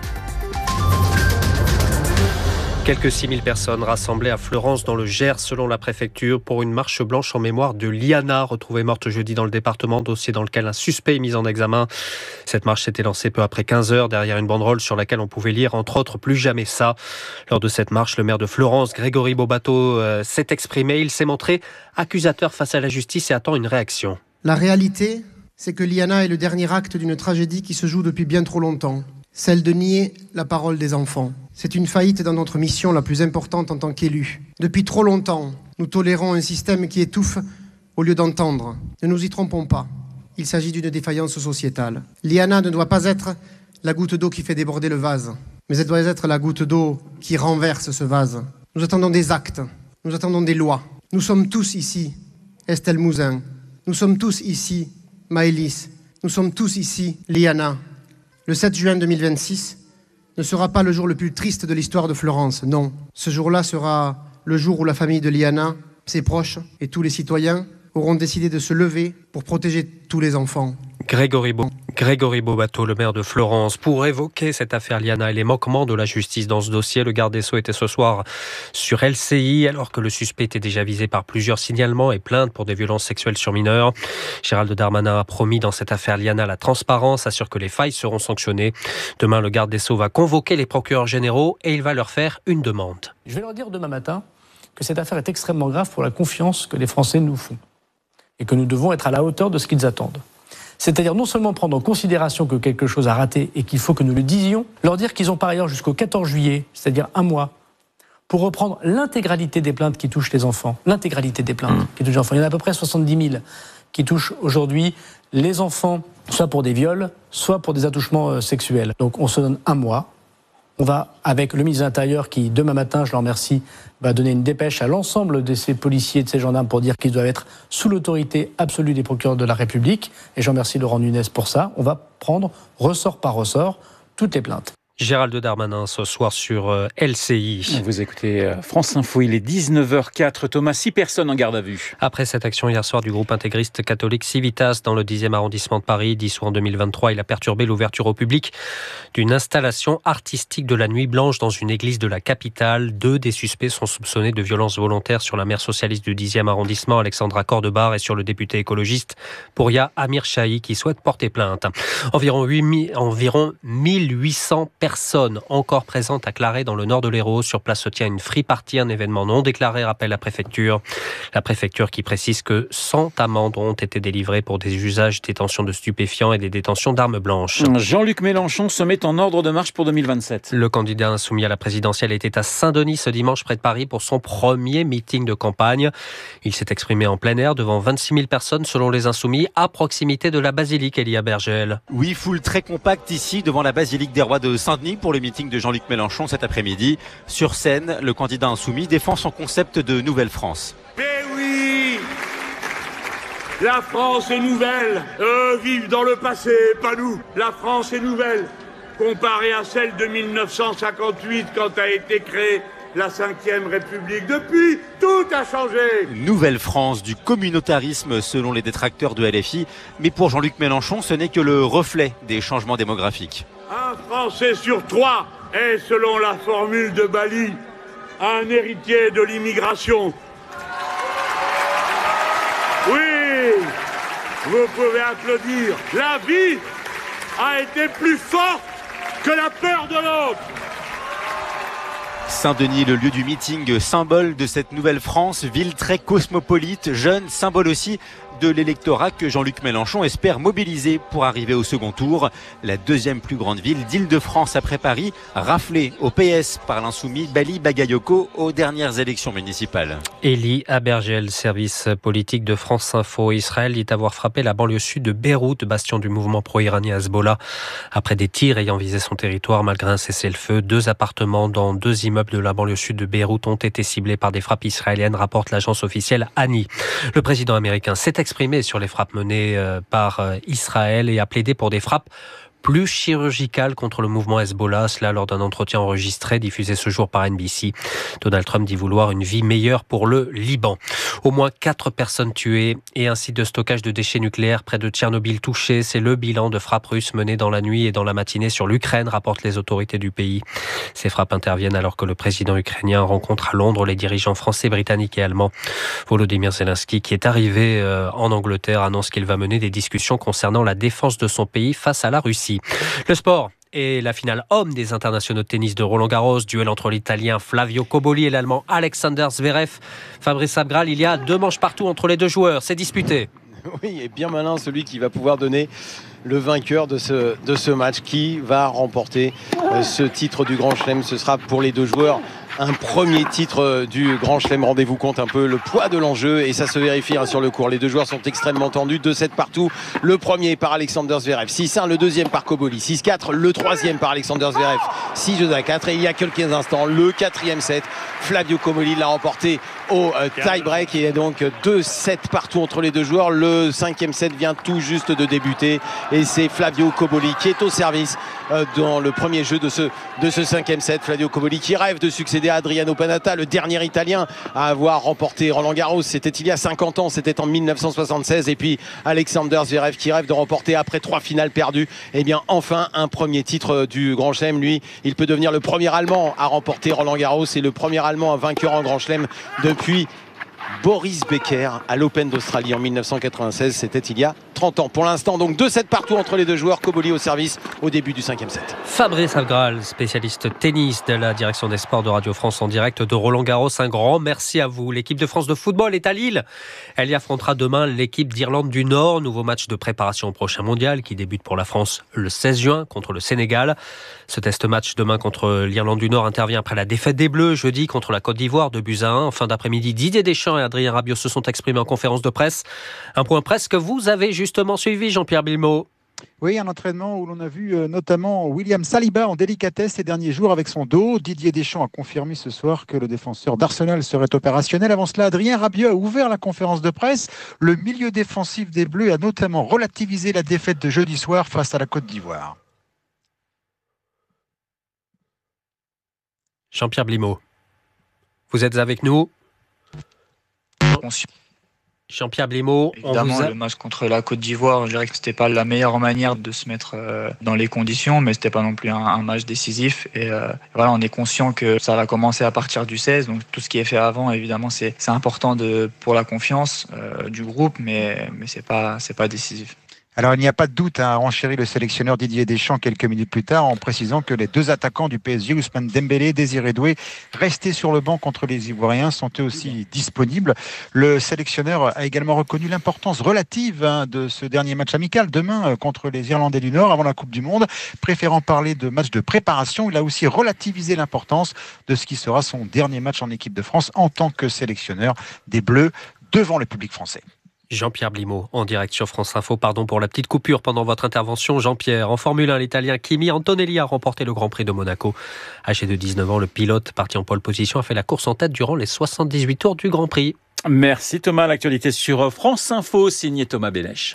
Quelques six mille personnes rassemblées à Florence dans le Gers selon la préfecture pour une marche blanche en mémoire de Liana, retrouvée morte jeudi dans le département, dossier dans lequel un suspect est mis en examen. Cette marche s'était lancée peu après quinze heures derrière une banderole sur laquelle on pouvait lire entre autres plus jamais ça. Lors de cette marche, le maire de Florence, Grégory Bobato, euh, s'est exprimé. Il s'est montré accusateur face à la justice et attend une réaction. La réalité, c'est que Liana est le dernier acte d'une tragédie qui se joue depuis bien trop longtemps, celle de nier la parole des enfants. C'est une faillite dans notre mission la plus importante en tant qu'élus. Depuis trop longtemps, nous tolérons un système qui étouffe au lieu d'entendre. Ne nous y trompons pas, il s'agit d'une défaillance sociétale. Liana ne doit pas être la goutte d'eau qui fait déborder le vase, mais elle doit être la goutte d'eau qui renverse ce vase. Nous attendons des actes, nous attendons des lois. Nous sommes tous ici, Estelle Mouzin, nous sommes tous ici, Maëlys, nous sommes tous ici, Liana. Le sept juin deux mille vingt-six ne sera pas le jour le plus triste de l'histoire de Florence, non. Ce jour-là sera le jour où la famille de Liana, ses proches et tous les citoyens auront décidé de se lever pour protéger tous les enfants. Grégory, Bo- Grégory Bobato, le maire de Florence, pour évoquer cette affaire Liana et les manquements de la justice dans ce dossier. Le garde des Sceaux était ce soir sur L C I alors que le suspect était déjà visé par plusieurs signalements et plaintes pour des violences sexuelles sur mineurs. Gérald Darmanin a promis dans cette affaire Liana la transparence, assure que les failles seront sanctionnées. Demain, le garde des Sceaux va convoquer les procureurs généraux et il va leur faire une demande. Je vais leur dire demain matin que cette affaire est extrêmement grave pour la confiance que les Français nous font et que nous devons être à la hauteur de ce qu'ils attendent. C'est-à-dire non seulement prendre en considération que quelque chose a raté et qu'il faut que nous le disions, leur dire qu'ils ont par ailleurs jusqu'au quatorze juillet, c'est-à-dire un mois, pour reprendre l'intégralité des plaintes qui touchent les enfants. L'intégralité des plaintes qui touchent les enfants. Il y en a à peu près soixante-dix mille qui touchent aujourd'hui les enfants, soit pour des viols, soit pour des attouchements sexuels. Donc on se donne un mois. On va, avec le ministre de l'Intérieur qui, demain matin, je le remercie, va donner une dépêche à l'ensemble de ces policiers et de ces gendarmes pour dire qu'ils doivent être sous l'autorité absolue des procureurs de la République. Et je remercie Laurent Nunez pour ça. On va prendre, ressort par ressort, toutes les plaintes. Gérald Darmanin ce soir sur L C I. Vous écoutez France Info, il est dix-neuf heures quatre. Thomas, six personnes en garde à vue. Après cette action hier soir du groupe intégriste catholique Civitas dans le dixième arrondissement de Paris, dissous en deux mille vingt-trois, il a perturbé l'ouverture au public d'une installation artistique de la Nuit Blanche dans une église de la capitale. Deux des suspects sont soupçonnés de violences volontaires sur la maire socialiste du dixième arrondissement, Alexandra Cordebar, et sur le député écologiste Pouria Amir Chahi, qui souhaite porter plainte. Environ, huit mille, environ mille huit cents personnes Personnes encore présentes à Claré dans le nord de l'Hérault. Sur place se tient une free party, un événement non déclaré, rappelle la préfecture. La préfecture qui précise que cent amendes ont été délivrées pour des usages, détention de stupéfiants et des détentions d'armes blanches. Jean-Luc Mélenchon se met en ordre de marche pour deux mille vingt-sept. Le candidat insoumis à la présidentielle était à Saint-Denis ce dimanche près de Paris pour son premier meeting de campagne. Il s'est exprimé en plein air devant vingt-six mille personnes selon les insoumis à proximité de la basilique Elia Bergel. Oui, foule très compacte ici devant la basilique des Rois de Saint-Denis pour le meeting de Jean-Luc Mélenchon cet après-midi. Sur scène, le candidat insoumis défend son concept de Nouvelle-France. Mais oui, La France est nouvelle. Eux vivent dans le passé, pas nous. La France est nouvelle. Comparée à celle de mille neuf cent cinquante-huit, quand a été créée la cinquième République. Depuis, tout a changé. Nouvelle France du communautarisme selon les détracteurs de L F I. Mais pour Jean-Luc Mélenchon, ce n'est que le reflet des changements démographiques. Un Français sur trois est, selon la formule de Bali, un héritier de l'immigration. Oui, vous pouvez applaudir. La vie a été plus forte que la peur de l'autre. Saint-Denis, le lieu du meeting, symbole de cette nouvelle France, ville très cosmopolite, jeune, symbole aussi de l'électorat que Jean-Luc Mélenchon espère mobiliser pour arriver au second tour. La deuxième plus grande ville d'Île-de-France après Paris, raflée au P S par l'insoumis Bali Bagayoko aux dernières élections municipales. Elie Abergel, service politique de France Info. Israël dit avoir frappé la banlieue sud de Beyrouth, bastion du mouvement pro-iranien Hezbollah. Après des tirs ayant visé son territoire malgré un cessez-le-feu, deux appartements dans deux immeubles de la banlieue sud de Beyrouth ont été ciblés par des frappes israéliennes, rapporte l'agence officielle A N I. Le président américain s'est exprimé sur les frappes menées par Israël et a plaidé pour des frappes plus chirurgicales contre le mouvement Hezbollah, cela lors d'un entretien enregistré diffusé ce jour par N B C. Donald Trump dit vouloir une vie meilleure pour le Liban. Au moins quatre personnes tuées et un site de stockage de déchets nucléaires près de Tchernobyl touché. C'est le bilan de frappes russes menées dans la nuit et dans la matinée sur l'Ukraine, rapportent les autorités du pays. Ces frappes interviennent alors que le président ukrainien rencontre à Londres les dirigeants français, britanniques et allemands. Volodymyr Zelensky, qui est arrivé en Angleterre, annonce qu'il va mener des discussions concernant la défense de son pays face à la Russie. Le sport et la finale homme des internationaux de tennis de Roland-Garros, duel entre l'Italien Flavio Cobolli et l'Allemand Alexander Zverev. Fabrice Abgral, il y a deux manches partout entre les deux joueurs, c'est disputé. Oui, et bien malin celui qui va pouvoir donner le vainqueur de ce, de ce match. Qui va remporter euh, ce titre du Grand Chelem? Ce sera pour les deux joueurs un premier titre du Grand Chelem. Rendez-vous compte un peu le poids de l'enjeu et ça se vérifie hein, sur le court. Les deux joueurs sont extrêmement tendus. deux sept partout. Le premier par Alexander Zverev. six un. Le deuxième par Cobolli. six quatre. Le troisième par Alexander Zverev. six deux à quatre. Et il y a quelques instants, le quatrième set, Flavio Cobolli l'a remporté au euh, tie-break. Il y a donc deux sept partout entre les deux joueurs. Le cinquième set vient tout juste de débuter et c'est Flavio Cobolli qui est au service euh, dans le premier jeu de ce, de ce cinquième set. Flavio Cobolli qui rêve de succéder à Adriano Panatta, le dernier Italien à avoir remporté Roland Garros. C'était il y a cinquante ans, c'était en mille neuf cent soixante-seize. Et puis Alexander Zverev qui rêve de remporter après trois finales perdues, et bien enfin un premier titre du Grand Chelem. Lui, il peut devenir le premier Allemand à remporter Roland Garros et le premier Allemand à vainqueur en Grand Chelem depuis Boris Becker à l'Open d'Australie en mille neuf cent quatre-vingt-seize. C'était il y a trente ans. Pour l'instant, donc deux sept partout entre les deux joueurs. Cobolli au service au début du cinquième set. Fabrice Abgral, spécialiste tennis de la direction des sports de Radio France en direct de Roland-Garros. Un grand merci à vous. L'équipe de France de football est à Lille. Elle y affrontera demain l'équipe d'Irlande du Nord. Nouveau match de préparation au prochain mondial qui débute pour la France le seize juin contre le Sénégal. Ce test match demain contre l'Irlande du Nord intervient après la défaite des Bleus jeudi contre la Côte d'Ivoire de buts à un. En fin d'après-midi, Didier Deschamps et Adrien Rabiot se sont exprimés en conférence de presse. Un point presse que vous avez justement suivi, Jean-Pierre Bilmot. Oui, un entraînement où l'on a vu notamment William Saliba en délicatesse ces derniers jours avec son dos. Didier Deschamps a confirmé ce soir que le défenseur d'Arsenal serait opérationnel. Avant cela, Adrien Rabiot a ouvert la conférence de presse. Le milieu défensif des Bleus a notamment relativisé la défaite de jeudi soir face à la Côte d'Ivoire. Jean-Pierre Blimaud, vous êtes avec nous? Jean-Pierre Blimaud, évidemment, on vous a... le match contre la Côte d'Ivoire, je dirais que c'était pas la meilleure manière de se mettre euh, dans les conditions, mais c'était pas non plus un, un match décisif. Et euh, voilà, on est conscient que ça va commencer à partir du seize, donc tout ce qui est fait avant, évidemment, c'est, c'est important de, pour la confiance euh, du groupe, mais mais c'est pas c'est pas décisif. Alors, il n'y a pas de doute, a renchéri le sélectionneur Didier Deschamps quelques minutes plus tard en précisant que les deux attaquants du P S G, Ousmane Dembélé et Désiré Doué, restés sur le banc contre les Ivoiriens, sont eux aussi disponibles. Le sélectionneur a également reconnu l'importance relative hein, de ce dernier match amical demain contre les Irlandais du Nord avant la Coupe du Monde. Préférant parler de match de préparation, il a aussi relativisé l'importance de ce qui sera son dernier match en équipe de France en tant que sélectionneur des Bleus devant le public français. Jean-Pierre Blimaud, en direct sur France Info. Pardon pour la petite coupure pendant votre intervention, Jean-Pierre. En Formule un, l'Italien Kimi Antonelli a remporté le Grand Prix de Monaco. Âgé de dix-neuf ans, le pilote, parti en pole position, a fait la course en tête durant les soixante-dix-huit tours du Grand Prix. Merci Thomas. L'actualité sur France Info, signé Thomas Bellèche.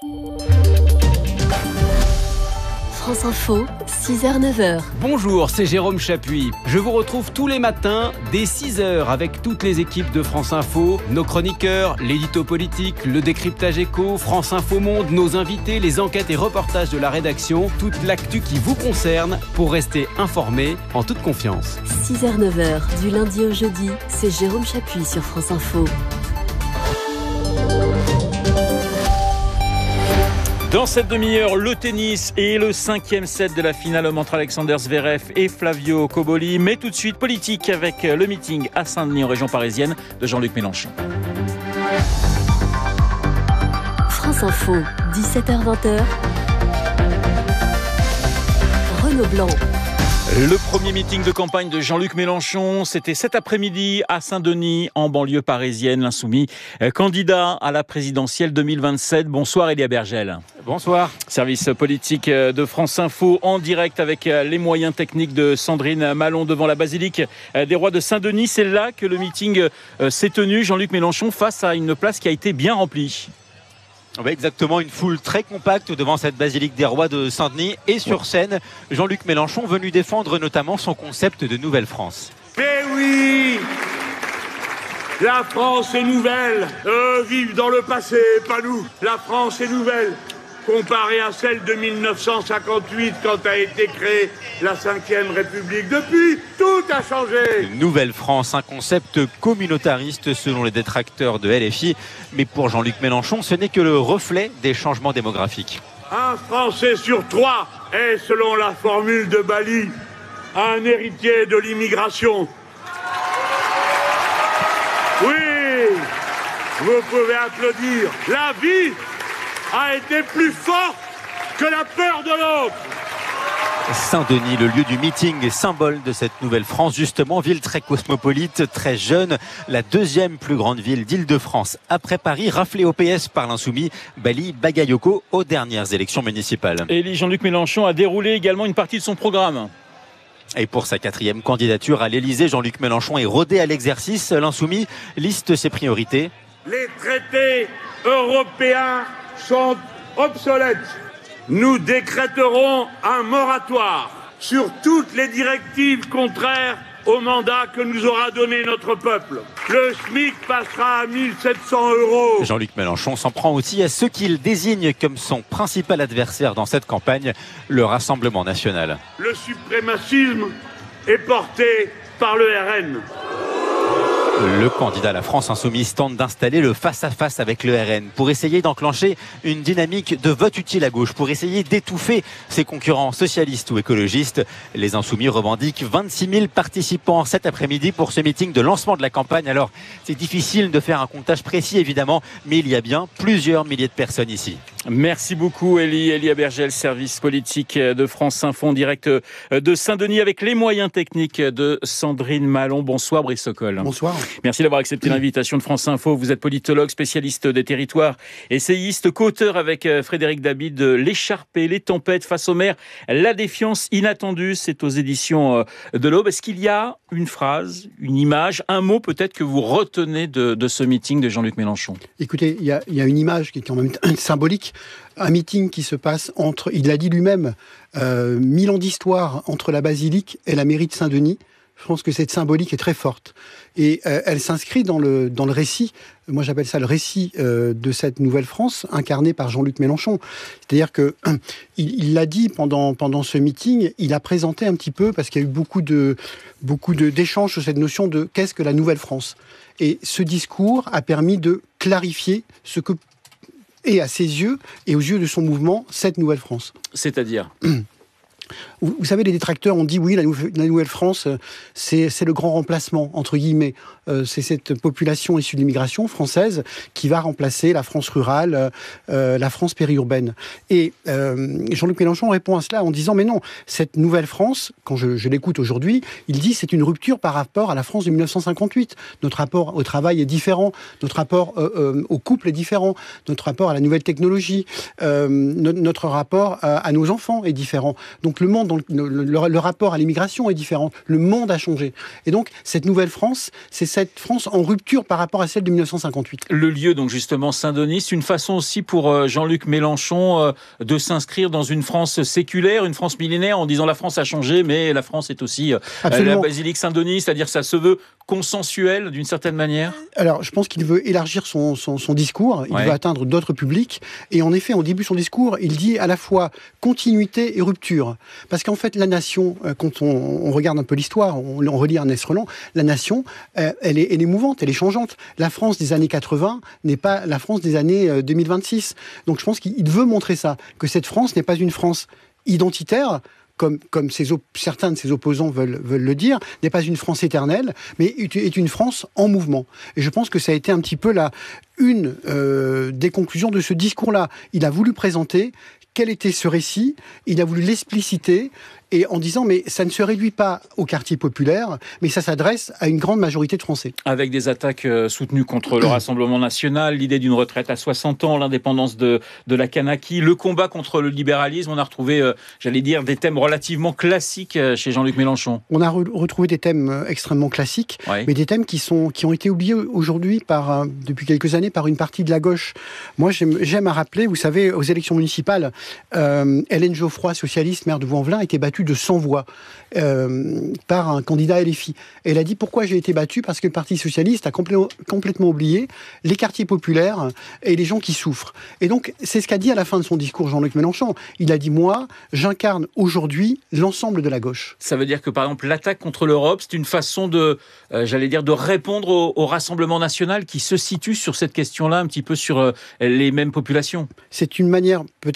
France Info, six heures neuf heures. Bonjour, c'est Jérôme Chapuis. Je vous retrouve tous les matins dès six heures avec toutes les équipes de France Info, nos chroniqueurs, l'édito politique, le décryptage éco, France Info Monde, nos invités, les enquêtes et reportages de la rédaction, toute l'actu qui vous concerne pour rester informé en toute confiance. six heures neuf heures, du lundi au jeudi, c'est Jérôme Chapuis sur France Info. Dans cette demi-heure, le tennis et le cinquième set de la finale entre Alexander Zverev et Flavio Cobolli. Mais tout de suite, politique avec le meeting à Saint-Denis en région parisienne de Jean-Luc Mélenchon. France Info, dix-sept heures vingt. Renaud Blanc. Le premier meeting de campagne de Jean-Luc Mélenchon, c'était cet après-midi à Saint-Denis, en banlieue parisienne. L'insoumis candidat à la présidentielle deux mille vingt-sept. Bonsoir Elia Bergel. Bonsoir. Service politique de France Info en direct avec les moyens techniques de Sandrine Malon devant la basilique des Rois de Saint-Denis. C'est là que le meeting s'est tenu. Jean-Luc Mélenchon face à une place qui a été bien remplie. Oui, exactement, une foule très compacte devant cette basilique des Rois de Saint-Denis et sur scène, Jean-Luc Mélenchon venu défendre notamment son concept de Nouvelle-France. Eh oui, la France est nouvelle, eux vivent dans le passé, pas nous. La France est nouvelle, comparée à celle de mille neuf cent cinquante-huit quand a été créée la cinquième République. Depuis, tout a changé. Nouvelle-France, un concept communautariste selon les détracteurs de L F I. Mais pour Jean-Luc Mélenchon, ce n'est que le reflet des changements démographiques. Un Français sur trois est, selon la formule de Bali, un héritier de l'immigration. Oui, vous pouvez applaudir. La vie a été plus forte que la peur de l'autre. Saint-Denis, le lieu du meeting, symbole de cette nouvelle France, justement, ville très cosmopolite, très jeune, la deuxième plus grande ville d'Île-de-France après Paris, raflée au P S par l'insoumis Bali Bagayoko aux dernières élections municipales. Et Jean-Luc Mélenchon a déroulé également une partie de son programme. Et pour sa quatrième candidature à l'Élysée, Jean-Luc Mélenchon est rodé à l'exercice. L'insoumis liste ses priorités. Les traités européens sont obsolètes. Nous décréterons un moratoire sur toutes les directives contraires au mandat que nous aura donné notre peuple. Le SMIC passera à mille sept cents euros. Jean-Luc Mélenchon s'en prend aussi à ceux qu'il désigne comme son principal adversaire dans cette campagne, le Rassemblement national. Le suprémacisme est porté par le R N. Le candidat à la France insoumise tente d'installer le face-à-face avec le R N pour essayer d'enclencher une dynamique de vote utile à gauche, pour essayer d'étouffer ses concurrents socialistes ou écologistes. Les insoumis revendiquent vingt-six mille participants cet après-midi pour ce meeting de lancement de la campagne. Alors, c'est difficile de faire un comptage précis évidemment, mais il y a bien plusieurs milliers de personnes ici. Merci beaucoup Elie, Elia Bergel, service politique de France Info en direct de Saint-Denis avec les moyens techniques de Sandrine Malon. Bonsoir Brice Sokol. Bonsoir. Merci d'avoir accepté l'invitation de France Info. Vous êtes politologue, spécialiste des territoires, essayiste, co-auteur avec Frédéric Dabi de L'écharpé, les tempêtes face aux mers, la défiance inattendue. C'est aux éditions de l'Aube. Est-ce qu'il y a une phrase, une image, un mot peut-être que vous retenez de, de ce meeting de Jean-Luc Mélenchon? Écoutez, il y a, il y a une image qui est quand même symbolique. Un meeting qui se passe entre, il l'a dit lui-même, euh, mille ans d'histoire entre la basilique et la mairie de Saint-Denis. Je pense que cette symbolique est très forte. Et euh, elle s'inscrit dans le, dans le récit, moi j'appelle ça le récit euh, de cette nouvelle France, incarné par Jean-Luc Mélenchon. C'est-à-dire que euh, il, il l'a dit pendant, pendant ce meeting, il a présenté un petit peu, parce qu'il y a eu beaucoup de, beaucoup de, d'échanges sur cette notion de qu'est-ce que la nouvelle France. Et ce discours a permis de clarifier ce que est à ses yeux et aux yeux de son mouvement cette nouvelle France. C'est-à-dire Vous, vous savez, les détracteurs ont dit oui, la, nou- la Nouvelle-France, c'est, c'est le grand remplacement, entre guillemets. Euh, c'est cette population issue de l'immigration française qui va remplacer la France rurale, euh, la France périurbaine. Et euh, Jean-Luc Mélenchon répond à cela en disant mais non, cette Nouvelle-France, quand je, je l'écoute aujourd'hui, il dit c'est une rupture par rapport à la France de mille neuf cent cinquante-huit. Notre rapport au travail est différent, notre rapport euh, euh, au couple est différent, notre rapport à la nouvelle technologie, euh, no- notre rapport à, à nos enfants est différent. Donc le monde dans le, le, le, le rapport à l'immigration est différent. Le monde a changé. Et donc, cette nouvelle France, c'est cette France en rupture par rapport à celle de mille neuf cent cinquante-huit. Le lieu, donc justement, Saint-Denis, c'est une façon aussi pour Jean-Luc Mélenchon de s'inscrire dans une France séculaire, une France millénaire, en disant la France a changé, mais la France est aussi Absolument. La basilique Saint-Denis, c'est-à-dire ça se veut consensuel d'une certaine manière. Alors, je pense qu'il veut élargir son, son, son discours, il ouais. veut atteindre d'autres publics, et en effet, en début de son discours, il dit à la fois continuité et rupture. Parce qu'en fait, la nation, quand on, on regarde un peu l'histoire, on, on relit Ernest Renan, la nation, euh, elle, est, elle est mouvante, elle est changeante. La France des années quatre-vingts n'est pas la France des années deux mille vingt-six. Donc je pense qu'il veut montrer ça, que cette France n'est pas une France identitaire, comme, comme ses op- certains de ses opposants veulent, veulent le dire, n'est pas une France éternelle, mais est une France en mouvement. Et je pense que ça a été un petit peu la, une euh, des conclusions de ce discours-là. Il a voulu présenter quel était ce récit, il a voulu l'expliciter, et en disant, mais ça ne se réduit pas au quartier populaire, mais ça s'adresse à une grande majorité de Français. Avec des attaques soutenues contre le Rassemblement national, l'idée d'une retraite à soixante ans, l'indépendance de, de la Kanaky, le combat contre le libéralisme, on a retrouvé, euh, j'allais dire, des thèmes relativement classiques chez Jean-Luc Mélenchon. On a re- retrouvé des thèmes extrêmement classiques, ouais. mais des thèmes qui, sont, qui ont été oubliés aujourd'hui, par, euh, depuis quelques années, par une partie de la gauche. Moi, j'aime, j'aime à rappeler, vous savez, aux élections municipales, euh, Hélène Geoffroy, socialiste, maire de Vaux-en-Velin, était battue de cent voix euh, par un candidat L F I. Et elle a dit pourquoi j'ai été battue, parce que le Parti socialiste a complé- complètement oublié les quartiers populaires et les gens qui souffrent. Et donc c'est ce qu'a dit à la fin de son discours Jean-Luc Mélenchon. Il a dit moi, j'incarne aujourd'hui l'ensemble de la gauche. Ça veut dire que par exemple l'attaque contre l'Europe, c'est une façon de, euh, j'allais dire, de répondre au, au Rassemblement national qui se situe sur cette question-là, un petit peu sur euh, les mêmes populations. C'est une manière peut-être